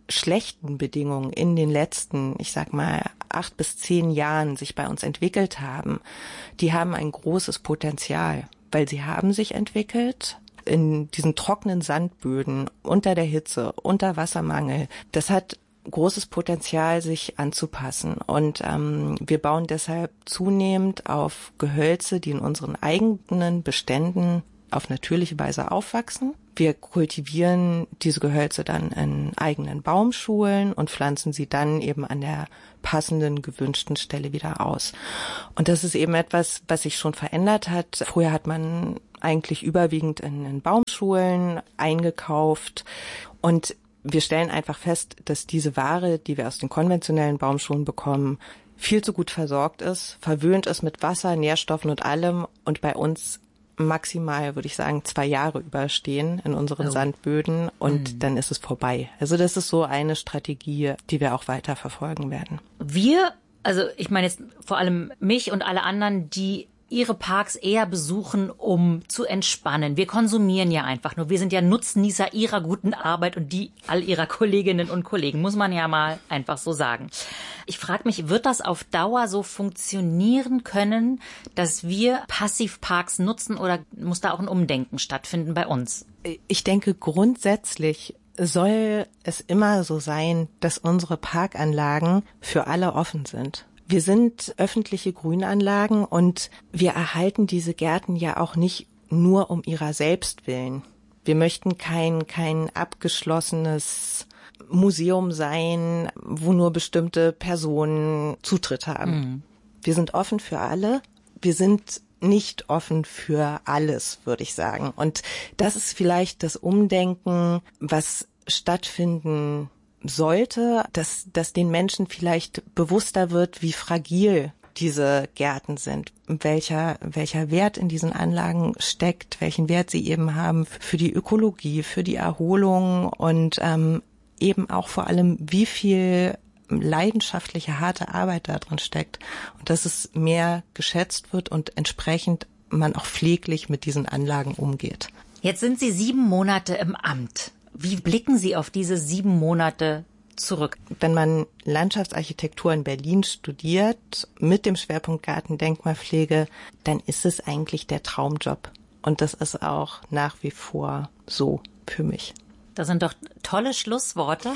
schlechten Bedingungen in den letzten, ich sag mal, acht bis zehn Jahren sich bei uns entwickelt haben, die haben ein großes Potenzial, weil sie haben sich entwickelt in diesen trockenen Sandböden, unter der Hitze, unter Wassermangel. Das hat großes Potenzial, sich anzupassen. Und ähm, wir bauen deshalb zunehmend auf Gehölze, die in unseren eigenen Beständen auf natürliche Weise aufwachsen. Wir kultivieren diese Gehölze dann in eigenen Baumschulen und pflanzen sie dann eben an der passenden, gewünschten Stelle wieder aus. Und das ist eben etwas, was sich schon verändert hat. Früher hat man eigentlich überwiegend in, in Baumschulen eingekauft und wir stellen einfach fest, dass diese Ware, die wir aus den konventionellen Baumschulen bekommen, viel zu gut versorgt ist, verwöhnt ist mit Wasser, Nährstoffen und allem und bei uns maximal, würde ich sagen, zwei Jahre überstehen in unseren oh. Sandböden und mhm. dann ist es vorbei. Also das ist so eine Strategie, die wir auch weiter verfolgen werden. Wir, also ich meine jetzt vor allem mich und alle anderen, die ihre Parks eher besuchen, um zu entspannen. Wir konsumieren ja einfach nur. Wir sind ja Nutznießer ihrer guten Arbeit und die all ihrer Kolleginnen und Kollegen, muss man ja mal einfach so sagen. Ich frage mich, wird das auf Dauer so funktionieren können, dass wir Passivparks nutzen oder muss da auch ein Umdenken stattfinden bei uns? Ich denke, grundsätzlich soll es immer so sein, dass unsere Parkanlagen für alle offen sind. Wir sind öffentliche Grünanlagen und wir erhalten diese Gärten ja auch nicht nur um ihrer selbst willen. Wir möchten kein, kein abgeschlossenes Museum sein, wo nur bestimmte Personen Zutritt haben. Mhm. Wir sind offen für alle. Wir sind nicht offen für alles, würde ich sagen. Und das ist vielleicht das Umdenken, was stattfinden sollte, dass, dass den Menschen vielleicht bewusster wird, wie fragil diese Gärten sind, welcher, welcher Wert in diesen Anlagen steckt, welchen Wert sie eben haben für die Ökologie, für die Erholung und ähm, eben auch vor allem, wie viel leidenschaftliche, harte Arbeit da drin steckt und dass es mehr geschätzt wird und entsprechend man auch pfleglich mit diesen Anlagen umgeht. Jetzt sind Sie sieben Monate im Amt. Wie blicken Sie auf diese sieben Monate zurück? Wenn man Landschaftsarchitektur in Berlin studiert, mit dem Schwerpunkt Gartendenkmalpflege, dann ist es eigentlich der Traumjob. Und das ist auch nach wie vor so für mich. Das sind doch tolle Schlussworte.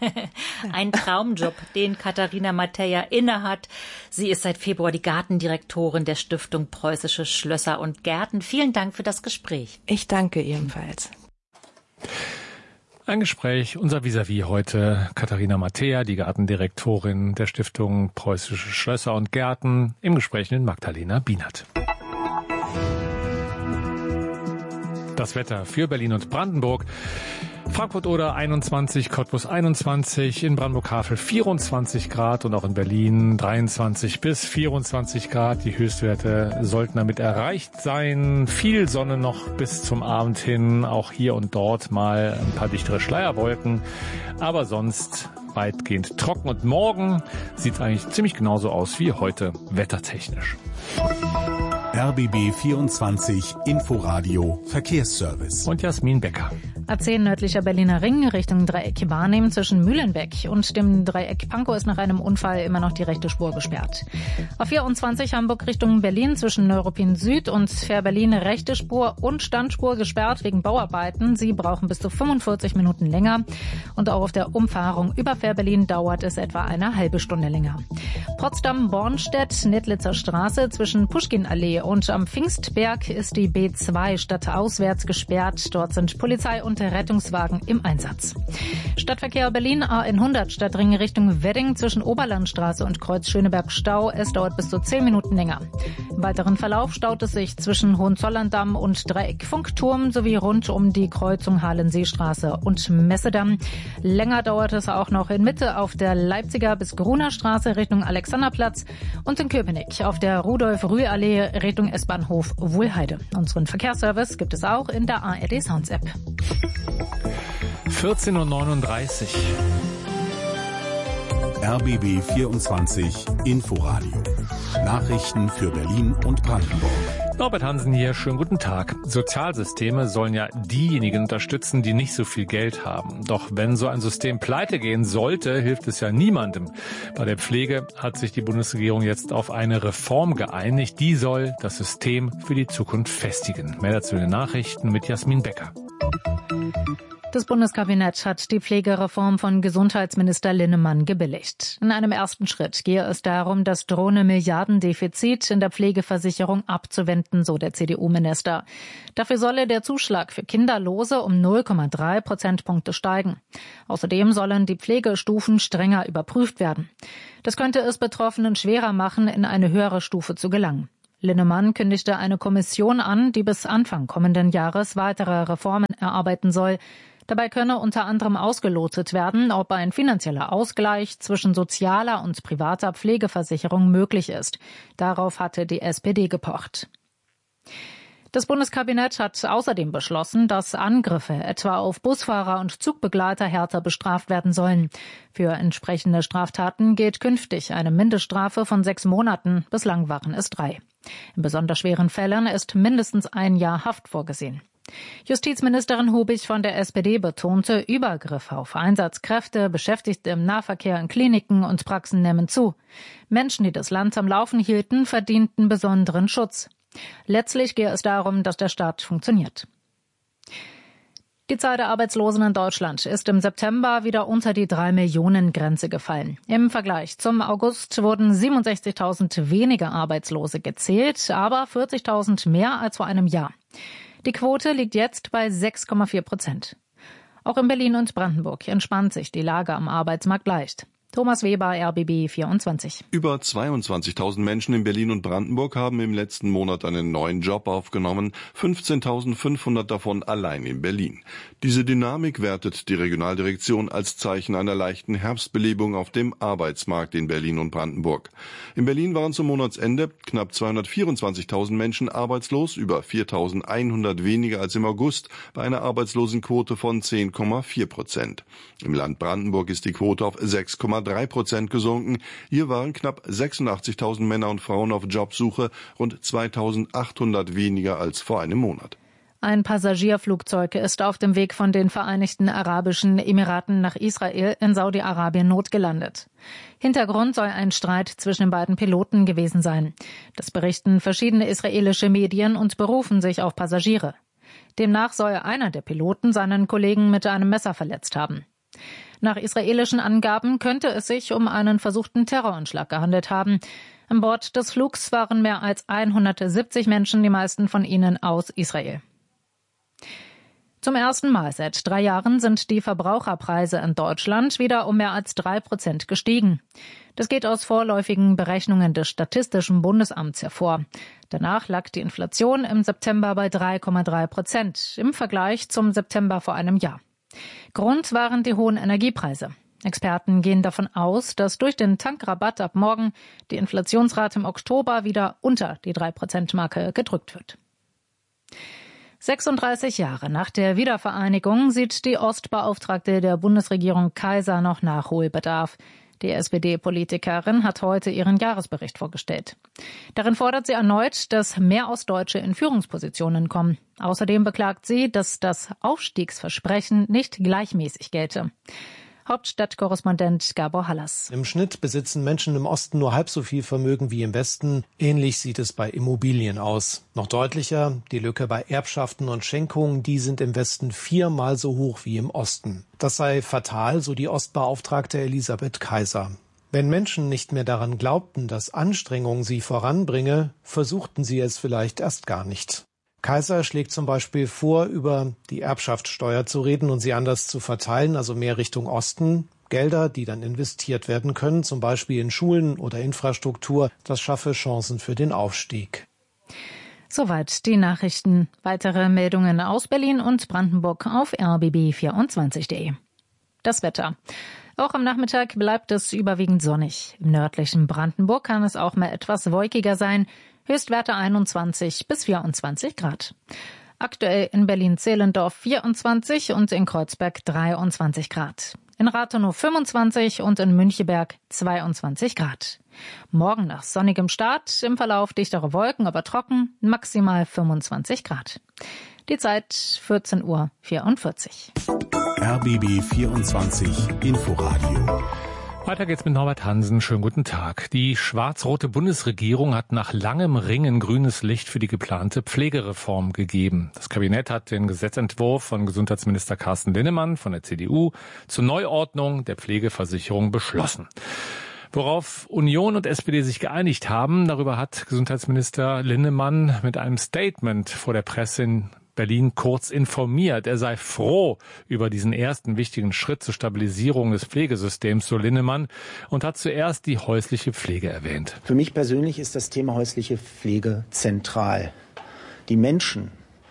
Ein Traumjob, den Katharina Mateja innehat. Sie ist seit Februar die Gartendirektorin der Stiftung Preußische Schlösser und Gärten. Vielen Dank für das Gespräch. Ich danke ebenfalls. Ein Gespräch, unser Vis-à-vis heute, Katharina Mateja, die Gartendirektorin der Stiftung Preußische Schlösser und Gärten, im Gespräch mit Magdalena Bienert. Das Wetter für Berlin und Brandenburg. Frankfurt-Oder einundzwanzig, Cottbus einundzwanzig, in Brandenburg-Havel vierundzwanzig Grad und auch in Berlin dreiundzwanzig bis vierundzwanzig Grad. Die Höchstwerte sollten damit erreicht sein. Viel Sonne noch bis zum Abend hin, auch hier und dort mal ein paar dichtere Schleierwolken, aber sonst weitgehend trocken. Und morgen sieht es eigentlich ziemlich genauso aus wie heute, wettertechnisch. R B B vierundzwanzig Inforadio Verkehrsservice. Und Jasmin Becker. A zehn nördlicher Berliner Ring Richtung Dreieck wahrnehmen zwischen Mühlenbeck und dem Dreieck Pankow ist nach einem Unfall immer noch die rechte Spur gesperrt. Auf vierundzwanzig Hamburg Richtung Berlin zwischen Neuruppin Süd und Fähr-Berlin rechte Spur und Standspur gesperrt wegen Bauarbeiten. Sie brauchen bis zu fünfundvierzig Minuten länger. Und auch auf der Umfahrung über Fähr-Berlin dauert es etwa eine halbe Stunde länger. Potsdam-Bornstedt, Nettlitzer Straße zwischen Puschkinallee und am Pfingstberg ist die B zwei stadtauswärts gesperrt. Dort sind Polizei und Rettungswagen im Einsatz. Stadtverkehr Berlin A hundert Stadtring Richtung Wedding zwischen Oberlandstraße und Kreuz Schöneberg Stau. Es dauert bis zu zehn Minuten länger. Im weiteren Verlauf staut es sich zwischen Hohenzollern-Damm und Dreieck Funkturm sowie rund um die Kreuzung Halenseestraße und Messedamm. Länger dauert es auch noch in Mitte auf der Leipziger bis Gruner Straße Richtung Alexanderplatz und in Köpenick auf der Rudolf-Rühr-Allee Richtung S-Bahnhof Wuhlheide. Unseren Verkehrsservice gibt es auch in der A R D Sounds App. vierzehn Uhr neununddreißig. R B B vierundzwanzig Inforadio. Nachrichten für Berlin und Brandenburg. Norbert Hansen hier, schönen guten Tag. Sozialsysteme sollen ja diejenigen unterstützen, die nicht so viel Geld haben. Doch wenn so ein System pleite gehen sollte, hilft es ja niemandem. Bei der Pflege hat sich die Bundesregierung jetzt auf eine Reform geeinigt. Die soll das System für die Zukunft festigen. Mehr dazu in den Nachrichten mit Jasmin Becker. Das Bundeskabinett hat die Pflegereform von Gesundheitsminister Linnemann gebilligt. In einem ersten Schritt gehe es darum, das drohende Milliardendefizit in der Pflegeversicherung abzuwenden, so der C D U-Minister. Dafür solle der Zuschlag für Kinderlose um null Komma drei Prozentpunkte steigen. Außerdem sollen die Pflegestufen strenger überprüft werden. Das könnte es Betroffenen schwerer machen, in eine höhere Stufe zu gelangen. Linnemann kündigte eine Kommission an, die bis Anfang kommenden Jahres weitere Reformen erarbeiten soll. Dabei könne unter anderem ausgelotet werden, ob ein finanzieller Ausgleich zwischen sozialer und privater Pflegeversicherung möglich ist. Darauf hatte die S P D gepocht. Das Bundeskabinett hat außerdem beschlossen, dass Angriffe etwa auf Busfahrer und Zugbegleiter härter bestraft werden sollen. Für entsprechende Straftaten gilt künftig eine Mindeststrafe von sechs Monaten. Bislang waren es drei. In besonders schweren Fällen ist mindestens ein Jahr Haft vorgesehen. Justizministerin Hubich von der S P D betonte, Übergriffe auf Einsatzkräfte, Beschäftigte im Nahverkehr in Kliniken und Praxen nehmen zu. Menschen, die das Land am Laufen hielten, verdienten besonderen Schutz. Letztlich gehe es darum, dass der Staat funktioniert. Die Zahl der Arbeitslosen in Deutschland ist im September wieder unter die drei Millionen Grenze gefallen. Im Vergleich zum August wurden siebenundsechzigtausend weniger Arbeitslose gezählt, aber vierzigtausend mehr als vor einem Jahr. Die Quote liegt jetzt bei sechs Komma vier Prozent. Auch in Berlin und Brandenburg entspannt sich die Lage am Arbeitsmarkt leicht. Thomas Weber, R B B vierundzwanzig. Über zweiundzwanzigtausend Menschen in Berlin und Brandenburg haben im letzten Monat einen neuen Job aufgenommen, fünfzehntausendfünfhundert davon allein in Berlin. Diese Dynamik wertet die Regionaldirektion als Zeichen einer leichten Herbstbelebung auf dem Arbeitsmarkt in Berlin und Brandenburg. In Berlin waren zum Monatsende knapp zweihundertvierundzwanzigtausend Menschen arbeitslos, über viertausendeinhundert weniger als im August, bei einer Arbeitslosenquote von zehn Komma vier Prozent. Im Land Brandenburg ist die Quote auf sechs Komma drei Prozent gesunken. Hier waren knapp sechsundachtzigtausend Männer und Frauen auf Jobsuche, rund zweitausendachthundert weniger als vor einem Monat. Ein Passagierflugzeug ist auf dem Weg von den Vereinigten Arabischen Emiraten nach Israel in Saudi-Arabien notgelandet. Hintergrund soll ein Streit zwischen den beiden Piloten gewesen sein. Das berichten verschiedene israelische Medien und berufen sich auf Passagiere. Demnach soll einer der Piloten seinen Kollegen mit einem Messer verletzt haben. Nach israelischen Angaben könnte es sich um einen versuchten Terroranschlag gehandelt haben. An Bord des Flugs waren mehr als hundertsiebzig Menschen, die meisten von ihnen aus Israel. Zum ersten Mal seit drei Jahren sind die Verbraucherpreise in Deutschland wieder um mehr als drei Prozent gestiegen. Das geht aus vorläufigen Berechnungen des Statistischen Bundesamts hervor. Danach lag die Inflation im September bei drei Komma drei Prozent im Vergleich zum September vor einem Jahr. Grund waren die hohen Energiepreise. Experten gehen davon aus, dass durch den Tankrabatt ab morgen die Inflationsrate im Oktober wieder unter die drei Prozent Marke gedrückt wird. sechsunddreißig Jahre nach der Wiedervereinigung sieht die Ostbeauftragte der Bundesregierung Kaiser noch Nachholbedarf. Die S P D-Politikerin hat heute ihren Jahresbericht vorgestellt. Darin fordert sie erneut, dass mehr Ostdeutsche in Führungspositionen kommen. Außerdem beklagt sie, dass das Aufstiegsversprechen nicht gleichmäßig gelte. Hauptstadtkorrespondent Gabor Hallas. Im Schnitt besitzen Menschen im Osten nur halb so viel Vermögen wie im Westen. Ähnlich sieht es bei Immobilien aus. Noch deutlicher, die Lücke bei Erbschaften und Schenkungen, die sind im Westen viermal so hoch wie im Osten. Das sei fatal, so die Ostbeauftragte Elisabeth Kaiser. Wenn Menschen nicht mehr daran glaubten, dass Anstrengung sie voranbringe, versuchten sie es vielleicht erst gar nicht. Kaiser schlägt zum Beispiel vor, über die Erbschaftssteuer zu reden und sie anders zu verteilen, also mehr Richtung Osten. Gelder, die dann investiert werden können, zum Beispiel in Schulen oder Infrastruktur, das schaffe Chancen für den Aufstieg. Soweit die Nachrichten. Weitere Meldungen aus Berlin und Brandenburg auf R B B vierundzwanzig punkt de. Das Wetter. Auch am Nachmittag bleibt es überwiegend sonnig. Im nördlichen Brandenburg kann es auch mal etwas wolkiger sein. Höchstwerte einundzwanzig bis vierundzwanzig Grad. Aktuell in Berlin-Zehlendorf vierundzwanzig und in Kreuzberg dreiundzwanzig Grad. In Rathenow fünfundzwanzig und in Müncheberg zweiundzwanzig Grad. Morgen nach sonnigem Start, im Verlauf dichtere Wolken, aber trocken, maximal fünfundzwanzig Grad. Die Zeit vierzehn Uhr vierundvierzig. R B B vierundzwanzig Inforadio. Weiter geht's mit Norbert Hansen. Schönen guten Tag. Die schwarz-rote Bundesregierung hat nach langem Ringen grünes Licht für die geplante Pflegereform gegeben. Das Kabinett hat den Gesetzentwurf von Gesundheitsminister Carsten Linnemann von der C D U zur Neuordnung der Pflegeversicherung beschlossen. Worauf Union und S P D sich geeinigt haben, darüber hat Gesundheitsminister Linnemann mit einem Statement vor der Presse in Berlin kurz informiert. Er sei froh über diesen ersten wichtigen Schritt zur Stabilisierung des Pflegesystems, so Linnemann, und hat zuerst die häusliche Pflege erwähnt. Für mich persönlich ist das Thema häusliche Pflege zentral. Die Menschen,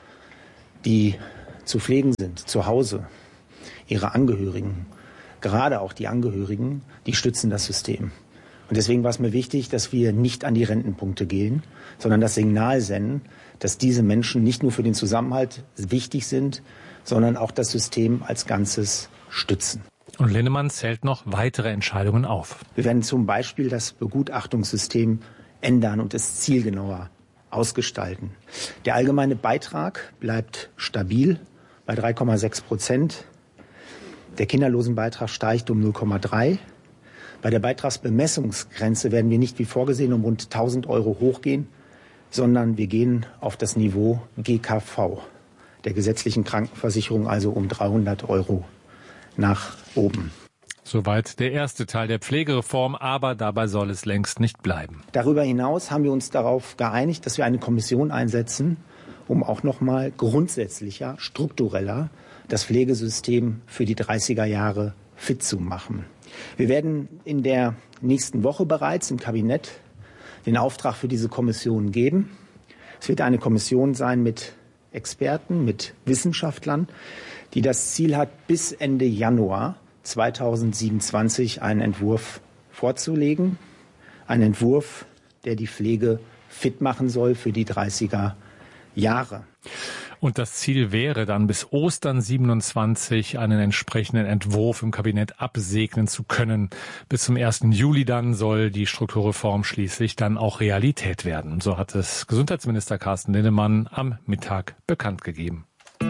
die zu pflegen sind, zu Hause, ihre Angehörigen, gerade auch die Angehörigen, die stützen das System. Und deswegen war es mir wichtig, dass wir nicht an die Rentenpunkte gehen, sondern das Signal senden, dass diese Menschen nicht nur für den Zusammenhalt wichtig sind, sondern auch das System als Ganzes stützen. Und Linnemann zählt noch weitere Entscheidungen auf. Wir werden zum Beispiel das Begutachtungssystem ändern und es zielgenauer ausgestalten. Der allgemeine Beitrag bleibt stabil bei drei Komma sechs Prozent. Der Kinderlosenbeitrag steigt um null Komma drei. Bei der Beitragsbemessungsgrenze werden wir nicht wie vorgesehen um rund tausend Euro hochgehen, sondern wir gehen auf das Niveau G K V, der gesetzlichen Krankenversicherung, also um dreihundert Euro nach oben. Soweit der erste Teil der Pflegereform, aber dabei soll es längst nicht bleiben. Darüber hinaus haben wir uns darauf geeinigt, dass wir eine Kommission einsetzen, um auch noch mal grundsätzlicher, struktureller das Pflegesystem für die dreißiger Jahre fit zu machen. Wir werden in der nächsten Woche bereits im Kabinett den Auftrag für diese Kommission geben. Es wird eine Kommission sein mit Experten, mit Wissenschaftlern, die das Ziel hat, bis Ende Januar zweitausendsiebenundzwanzig einen Entwurf vorzulegen. Ein Entwurf, der die Pflege fit machen soll für die dreißiger Jahre. Und das Ziel wäre dann, bis Ostern siebenundzwanzig einen entsprechenden Entwurf im Kabinett absegnen zu können. Bis zum ersten Juli dann soll die Strukturreform schließlich dann auch Realität werden. So hat es Gesundheitsminister Carsten Linnemann am Mittag bekannt gegeben.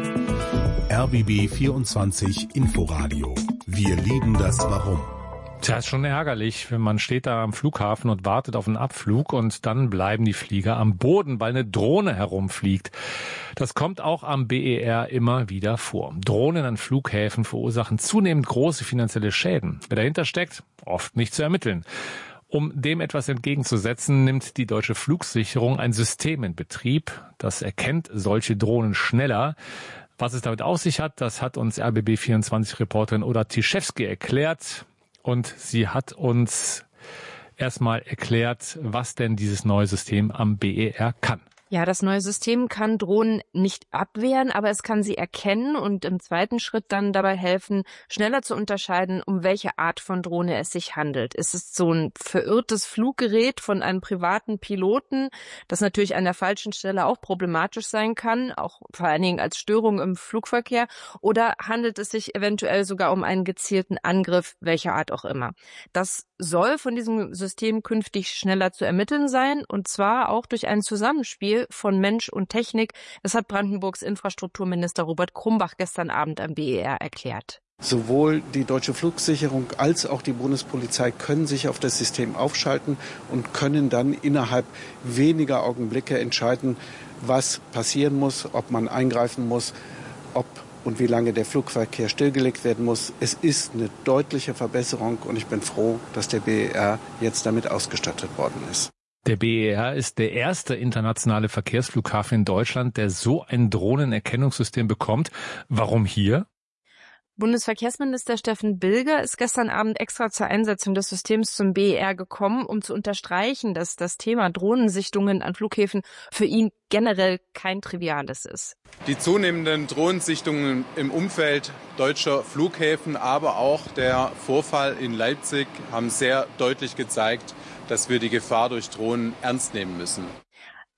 R B B vierundzwanzig Inforadio. Wir lieben das Warum. Tja, ist schon ärgerlich, wenn man steht da am Flughafen und wartet auf einen Abflug und dann bleiben die Flieger am Boden, weil eine Drohne herumfliegt. Das kommt auch am B E R immer wieder vor. Drohnen an Flughäfen verursachen zunehmend große finanzielle Schäden. Wer dahinter steckt, oft nicht zu ermitteln. Um dem etwas entgegenzusetzen, nimmt die Deutsche Flugsicherung ein System in Betrieb. Das erkennt solche Drohnen schneller. Was es damit auf sich hat, das hat uns R B B vierundzwanzig-Reporterin Oda Tiszewski erklärt. Und sie hat uns erstmal erklärt, was denn dieses neue System am B E R kann. Ja, das neue System kann Drohnen nicht abwehren, aber es kann sie erkennen und im zweiten Schritt dann dabei helfen, schneller zu unterscheiden, um welche Art von Drohne es sich handelt. Ist es so ein verirrtes Fluggerät von einem privaten Piloten, das natürlich an der falschen Stelle auch problematisch sein kann, auch vor allen Dingen als Störung im Flugverkehr, oder handelt es sich eventuell sogar um einen gezielten Angriff, welcher Art auch immer. Das soll von diesem System künftig schneller zu ermitteln sein, und zwar auch durch ein Zusammenspiel von Mensch und Technik. Das hat Brandenburgs Infrastrukturminister Robert Krumbach gestern Abend am B E R erklärt. Sowohl die Deutsche Flugsicherung als auch die Bundespolizei können sich auf das System aufschalten und können dann innerhalb weniger Augenblicke entscheiden, was passieren muss, ob man eingreifen muss, ob und wie lange der Flugverkehr stillgelegt werden muss. Es ist eine deutliche Verbesserung und ich bin froh, dass der B E R jetzt damit ausgestattet worden ist. Der B E R ist der erste internationale Verkehrsflughafen in Deutschland, der so ein Drohnenerkennungssystem bekommt. Warum hier? Bundesverkehrsminister Steffen Bilger ist gestern Abend extra zur Einsetzung des Systems zum B E R gekommen, um zu unterstreichen, dass das Thema Drohnensichtungen an Flughäfen für ihn generell kein triviales ist. Die zunehmenden Drohnensichtungen im Umfeld deutscher Flughäfen, aber auch der Vorfall in Leipzig haben sehr deutlich gezeigt, dass wir die Gefahr durch Drohnen ernst nehmen müssen.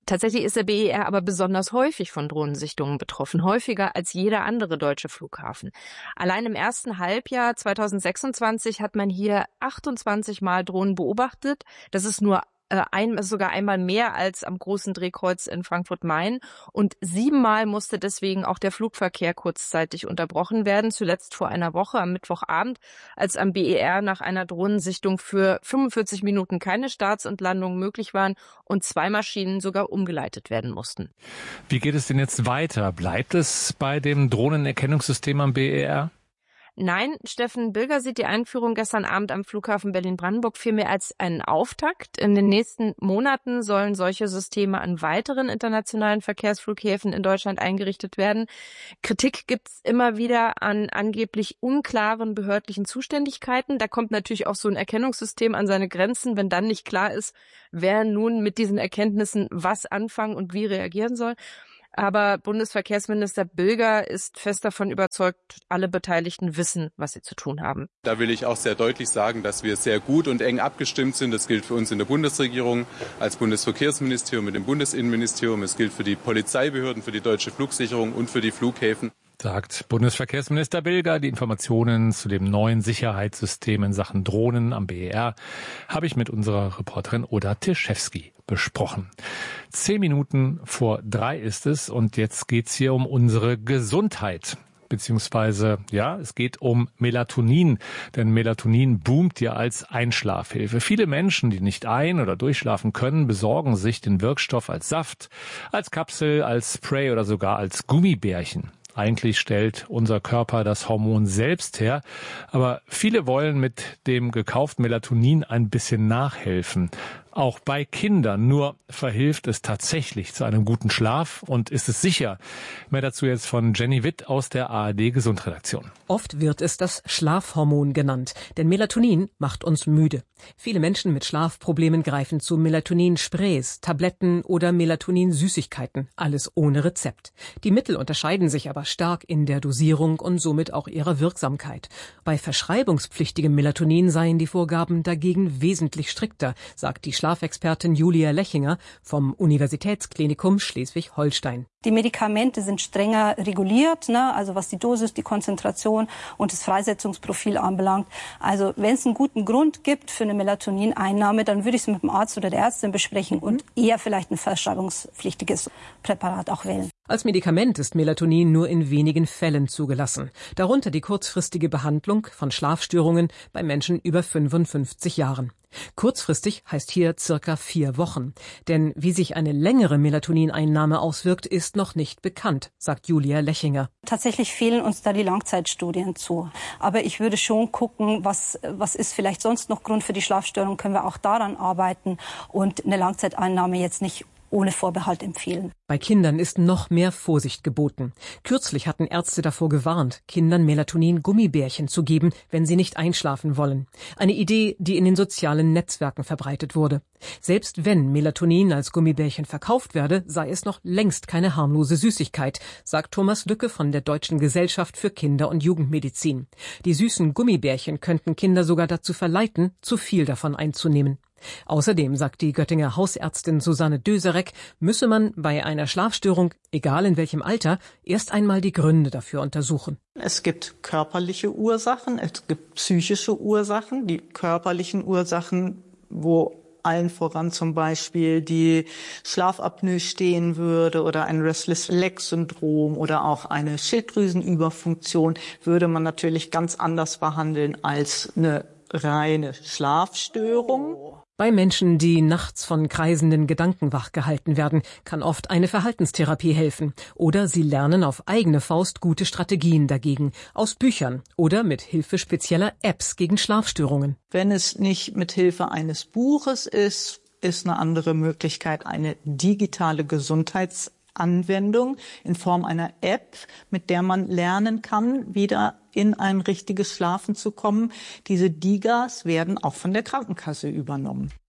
Tatsächlich ist der B E R aber besonders häufig von Drohnensichtungen betroffen, häufiger als jeder andere deutsche Flughafen. Allein im ersten Halbjahr zweitausendsechsundzwanzig hat man hier achtundzwanzig Mal Drohnen beobachtet. Das ist nur äh, ein, sogar einmal mehr als am großen Drehkreuz in Frankfurt-Main. Und siebenmal musste deswegen auch der Flugverkehr kurzzeitig unterbrochen werden. Zuletzt vor einer Woche am Mittwochabend, als am B E R nach einer Drohnensichtung für fünfundvierzig Minuten keine Starts und Landungen möglich waren und zwei Maschinen sogar umgeleitet werden mussten. Wie geht es denn jetzt weiter? Bleibt es bei dem Drohnenerkennungssystem am B E R? Nein, Steffen Bilger sieht die Einführung gestern Abend am Flughafen Berlin-Brandenburg vielmehr als einen Auftakt. In den nächsten Monaten sollen solche Systeme an weiteren internationalen Verkehrsflughäfen in Deutschland eingerichtet werden. Kritik gibt's immer wieder an angeblich unklaren behördlichen Zuständigkeiten. Da kommt natürlich auch so ein Erkennungssystem an seine Grenzen, wenn dann nicht klar ist, wer nun mit diesen Erkenntnissen was anfangen und wie reagieren soll. Aber Bundesverkehrsminister Bilger ist fest davon überzeugt, alle Beteiligten wissen, was sie zu tun haben. Da will ich auch sehr deutlich sagen, dass wir sehr gut und eng abgestimmt sind. Das gilt für uns in der Bundesregierung als Bundesverkehrsministerium mit dem Bundesinnenministerium. Es gilt für die Polizeibehörden, für die deutsche Flugsicherung und für die Flughäfen. Sagt Bundesverkehrsminister Bilger. Die Informationen zu dem neuen Sicherheitssystem in Sachen Drohnen am B E R habe ich mit unserer Reporterin Oda Tischewski besprochen. Zehn Minuten vor drei ist es und jetzt geht's hier um unsere Gesundheit. Beziehungsweise, ja, es geht um Melatonin, denn Melatonin boomt ja als Einschlafhilfe. Viele Menschen, die nicht ein- oder durchschlafen können, besorgen sich den Wirkstoff als Saft, als Kapsel, als Spray oder sogar als Gummibärchen. Eigentlich stellt unser Körper das Hormon selbst her, aber viele wollen mit dem gekauften Melatonin ein bisschen nachhelfen. Auch bei Kindern. Nur verhilft es tatsächlich zu einem guten Schlaf und ist es sicher? Mehr dazu jetzt von Jenny Witt aus der A R D Gesundredaktion. Oft wird es das Schlafhormon genannt, denn Melatonin macht uns müde. Viele Menschen mit Schlafproblemen greifen zu Melatonin-Sprays, Tabletten oder Melatonin-Süßigkeiten, alles ohne Rezept. Die Mittel unterscheiden sich aber stark in der Dosierung und somit auch ihrer Wirksamkeit. Bei verschreibungspflichtigem Melatonin seien die Vorgaben dagegen wesentlich strikter, sagt die Schlafexpertin Julia Lechinger vom Universitätsklinikum Schleswig-Holstein. Die Medikamente sind strenger reguliert, ne? Also was die Dosis, die Konzentration und das Freisetzungsprofil anbelangt. Also wenn es einen guten Grund gibt für eine Melatonineinnahme, dann würde ich es mit dem Arzt oder der Ärztin besprechen und eher vielleicht ein verschreibungspflichtiges Präparat auch wählen. Als Medikament ist Melatonin nur in wenigen Fällen zugelassen. Darunter die kurzfristige Behandlung von Schlafstörungen bei Menschen über fünfundfünfzig Jahren. Kurzfristig heißt hier circa vier Wochen. Denn wie sich eine längere Melatonineinnahme auswirkt, ist noch nicht bekannt, sagt Julia Lechinger. Tatsächlich fehlen uns da die Langzeitstudien zu. Aber ich würde schon gucken, was, was ist vielleicht sonst noch Grund für die Schlafstörung, können wir auch daran arbeiten und eine Langzeiteinnahme jetzt nicht ohne Vorbehalt empfehlen. Bei Kindern ist noch mehr Vorsicht geboten. Kürzlich hatten Ärzte davor gewarnt, Kindern Melatonin-Gummibärchen zu geben, wenn sie nicht einschlafen wollen. Eine Idee, die in den sozialen Netzwerken verbreitet wurde. Selbst wenn Melatonin als Gummibärchen verkauft werde, sei es noch längst keine harmlose Süßigkeit, sagt Thomas Lücke von der Deutschen Gesellschaft für Kinder- und Jugendmedizin. Die süßen Gummibärchen könnten Kinder sogar dazu verleiten, zu viel davon einzunehmen. Außerdem, sagt die Göttinger Hausärztin Susanne Döserek, müsse man bei einer Schlafstörung, egal in welchem Alter, erst einmal die Gründe dafür untersuchen. Es gibt körperliche Ursachen, es gibt psychische Ursachen. Die körperlichen Ursachen, wo allen voran zum Beispiel die Schlafapnoe stehen würde oder ein Restless-Leg-Syndrom oder auch eine Schilddrüsenüberfunktion, würde man natürlich ganz anders behandeln als eine reine Schlafstörung. Bei Menschen, die nachts von kreisenden Gedanken wachgehalten werden, kann oft eine Verhaltenstherapie helfen. Oder sie lernen auf eigene Faust gute Strategien dagegen, aus Büchern oder mit Hilfe spezieller Apps gegen Schlafstörungen. Wenn es nicht mit Hilfe eines Buches ist, ist eine andere Möglichkeit eine digitale Gesundheits Anwendung in Form einer App, mit der man lernen kann, wieder in ein richtiges Schlafen zu kommen. Diese D I G As werden auch von der Krankenkasse übernommen.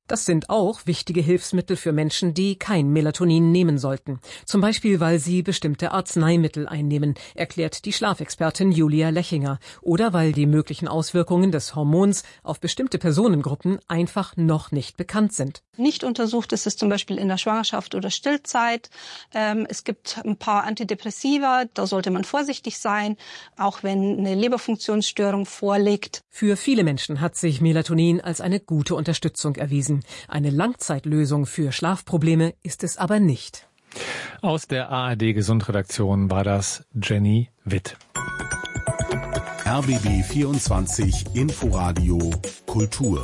Das sind auch wichtige Hilfsmittel für Menschen, die kein Melatonin nehmen sollten. Zum Beispiel, weil sie bestimmte Arzneimittel einnehmen, erklärt die Schlafexpertin Julia Lechinger. Oder weil die möglichen Auswirkungen des Hormons auf bestimmte Personengruppen einfach noch nicht bekannt sind. Nicht untersucht ist es zum Beispiel in der Schwangerschaft oder Stillzeit. Ähm, es gibt ein paar Antidepressiva, da sollte man vorsichtig sein, auch wenn eine Leberfunktionsstörung vorliegt. Für viele Menschen hat sich Melatonin als eine gute Unterstützung erwiesen. Eine Langzeitlösung für Schlafprobleme ist es aber nicht. Aus der A R D-Gesundredaktion war das Jenny Witt. R B B vierundzwanzig Inforadio Kultur.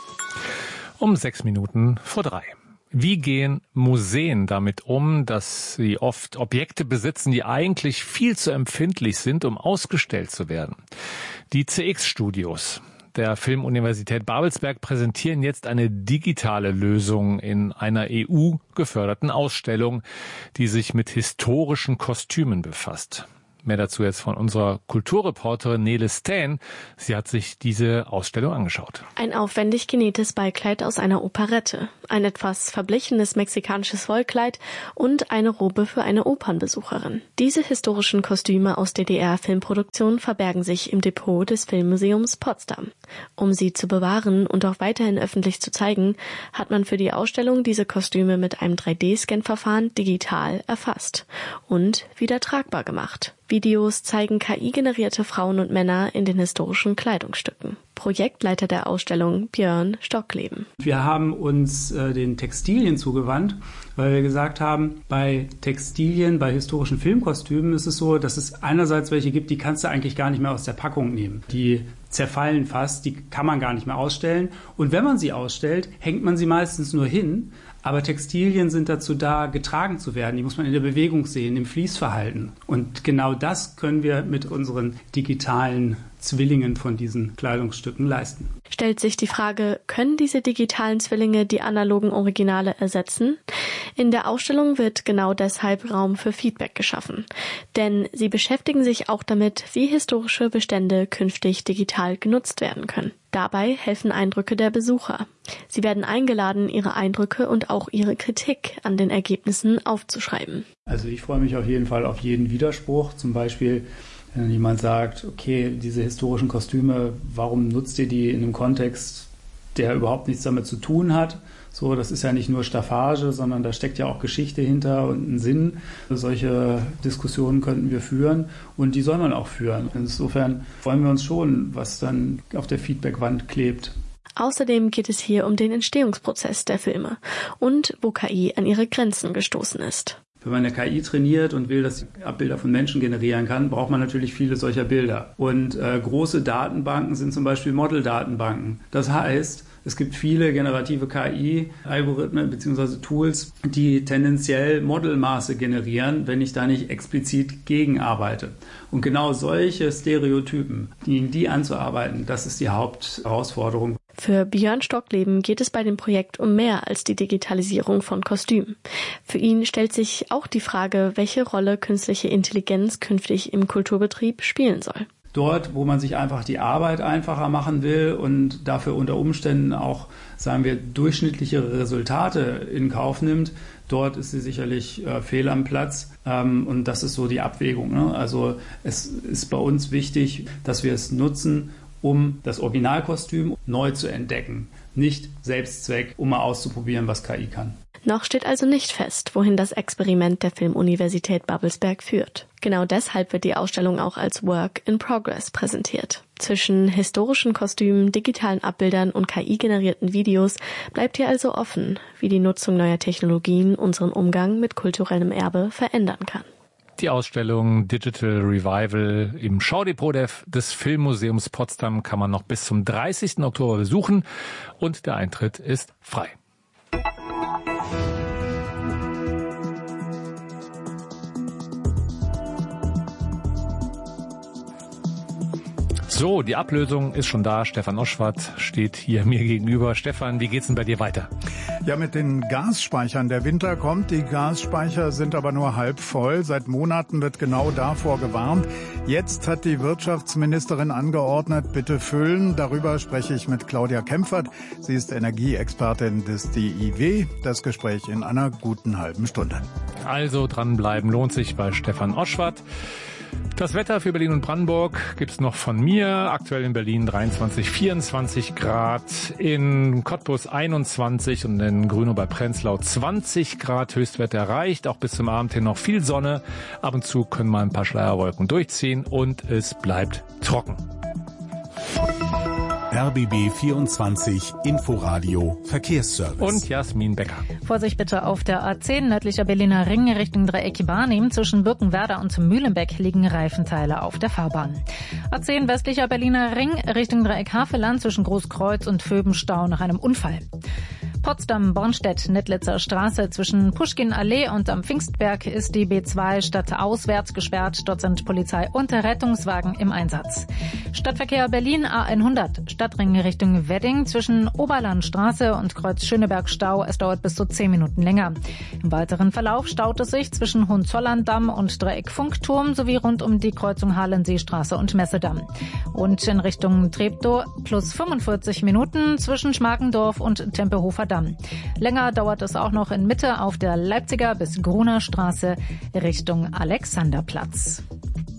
Um sechs Minuten vor drei. Wie gehen Museen damit um, dass sie oft Objekte besitzen, die eigentlich viel zu empfindlich sind, um ausgestellt zu werden? Die C X-Studios der Filmuniversität Babelsberg präsentieren jetzt eine digitale Lösung in einer E U-geförderten Ausstellung, die sich mit historischen Kostümen befasst. Mehr dazu jetzt von unserer Kulturreporterin Nele Stan. Sie hat sich diese Ausstellung angeschaut. Ein aufwendig genähtes Ballkleid aus einer Operette, ein etwas verblichenes mexikanisches Wollkleid und eine Robe für eine Opernbesucherin. Diese historischen Kostüme aus D D R-Filmproduktionen verbergen sich im Depot des Filmmuseums Potsdam. Um sie zu bewahren und auch weiterhin öffentlich zu zeigen, hat man für die Ausstellung diese Kostüme mit einem drei D Scan-Verfahren digital erfasst und wieder tragbar gemacht. Videos zeigen K I-generierte Frauen und Männer in den historischen Kleidungsstücken. Projektleiter der Ausstellung Björn Stockleben. Wir haben uns äh, den Textilien zugewandt, weil wir gesagt haben, bei Textilien, bei historischen Filmkostümen ist es so, dass es einerseits welche gibt, die kannst du eigentlich gar nicht mehr aus der Packung nehmen. Die zerfallen fast, die kann man gar nicht mehr ausstellen. Und wenn man sie ausstellt, hängt man sie meistens nur hin. Aber Textilien sind dazu da, getragen zu werden. Die muss man in der Bewegung sehen, im Fließverhalten. Und genau das können wir mit unseren digitalen Zwillingen von diesen Kleidungsstücken leisten. Stellt sich die Frage, können diese digitalen Zwillinge die analogen Originale ersetzen? In der Ausstellung wird genau deshalb Raum für Feedback geschaffen. Denn sie beschäftigen sich auch damit, wie historische Bestände künftig digital genutzt werden können. Dabei helfen Eindrücke der Besucher. Sie werden eingeladen, ihre Eindrücke und auch ihre Kritik an den Ergebnissen aufzuschreiben. Also ich freue mich auf jeden Fall auf jeden Widerspruch. Zum Beispiel, wenn jemand sagt, okay, diese historischen Kostüme, warum nutzt ihr die in einem Kontext, der überhaupt nichts damit zu tun hat? So, das ist ja nicht nur Staffage, sondern da steckt ja auch Geschichte hinter und ein Sinn. Solche Diskussionen könnten wir führen und die soll man auch führen. Insofern freuen wir uns schon, was dann auf der Feedbackwand klebt. Außerdem geht es hier um den Entstehungsprozess der Filme und wo K I an ihre Grenzen gestoßen ist. Wenn man eine K I trainiert und will, dass sie Abbilder von Menschen generieren kann, braucht man natürlich viele solcher Bilder. Und äh, große Datenbanken sind zum Beispiel Model-Datenbanken. Das heißt, es gibt viele generative K I-Algorithmen bzw. Tools, die tendenziell Modelmaße generieren, wenn ich da nicht explizit gegen arbeite. Und genau solche Stereotypen, gegen die anzuarbeiten, das ist die Hauptherausforderung. Für Björn Stockleben geht es bei dem Projekt um mehr als die Digitalisierung von Kostümen. Für ihn stellt sich auch die Frage, welche Rolle künstliche Intelligenz künftig im Kulturbetrieb spielen soll. Dort, wo man sich einfach die Arbeit einfacher machen will und dafür unter Umständen auch, sagen wir, durchschnittlichere Resultate in Kauf nimmt, dort ist sie sicherlich äh, fehl am Platz. Ähm, und das ist so die Abwägung, ne? Also es ist bei uns wichtig, dass wir es nutzen, um das Originalkostüm neu zu entdecken. Nicht Selbstzweck, um mal auszuprobieren, was K I kann. Noch steht also nicht fest, wohin das Experiment der Filmuniversität Babelsberg führt. Genau deshalb wird die Ausstellung auch als Work in Progress präsentiert. Zwischen historischen Kostümen, digitalen Abbildern und K I-generierten Videos bleibt hier also offen, wie die Nutzung neuer Technologien unseren Umgang mit kulturellem Erbe verändern kann. Die Ausstellung Digital Revival im Schaudepot des Filmmuseums Potsdam kann man noch bis zum dreißigsten Oktober besuchen und der Eintritt ist frei. So, die Ablösung ist schon da. Stefan Oschwart steht hier mir gegenüber. Stefan, wie geht's denn bei dir weiter? Ja, mit den Gasspeichern. Der Winter kommt, die Gasspeicher sind aber nur halb voll. Seit Monaten wird genau davor gewarnt. Jetzt hat die Wirtschaftsministerin angeordnet, bitte füllen. Darüber spreche ich mit Claudia Kempfert. Sie ist Energieexpertin des D I W. Das Gespräch in einer guten halben Stunde. Also dranbleiben lohnt sich bei Stefan Oschwart. Das Wetter für Berlin und Brandenburg gibt's noch von mir. Aktuell in Berlin dreiundzwanzig, vierundzwanzig Grad, in Cottbus einundzwanzig und in Grünow bei Prenzlau zwanzig Grad Höchstwert erreicht. Auch bis zum Abend hin noch viel Sonne. Ab und zu können mal ein paar Schleierwolken durchziehen und es bleibt trocken. R B B vierundzwanzig Inforadio Verkehrsservice. Und Jasmin Becker. Vorsicht bitte auf der A zehn nördlicher Berliner Ring Richtung Dreieck Barnim. Zwischen Birkenwerder und Mühlenbeck liegen Reifenteile auf der Fahrbahn. A zehn westlicher Berliner Ring Richtung Dreieck Havelland zwischen Großkreuz und Vöbenstau nach einem Unfall. Potsdam-Bornstedt-Nettlitzer Straße zwischen Puschkin-Allee und am Pfingstberg ist die B zwei stadtauswärts gesperrt. Dort sind Polizei und Rettungswagen im Einsatz. Stadtverkehr Berlin A hundert, Stadtring Richtung Wedding zwischen Oberlandstraße und Kreuz Schöneberg-Stau. Es dauert bis zu zehn Minuten länger. Im weiteren Verlauf staut es sich zwischen Hohenzollern-Damm und Dreieck Funkturm sowie rund um die Kreuzung Hallenseestraße und Messedamm. Und in Richtung Treptow plus fünfundvierzig Minuten zwischen Schmarkendorf und Tempelhofer Damm. Länger dauert es auch noch in Mitte auf der Leipziger bis Gruner Straße Richtung Alexanderplatz.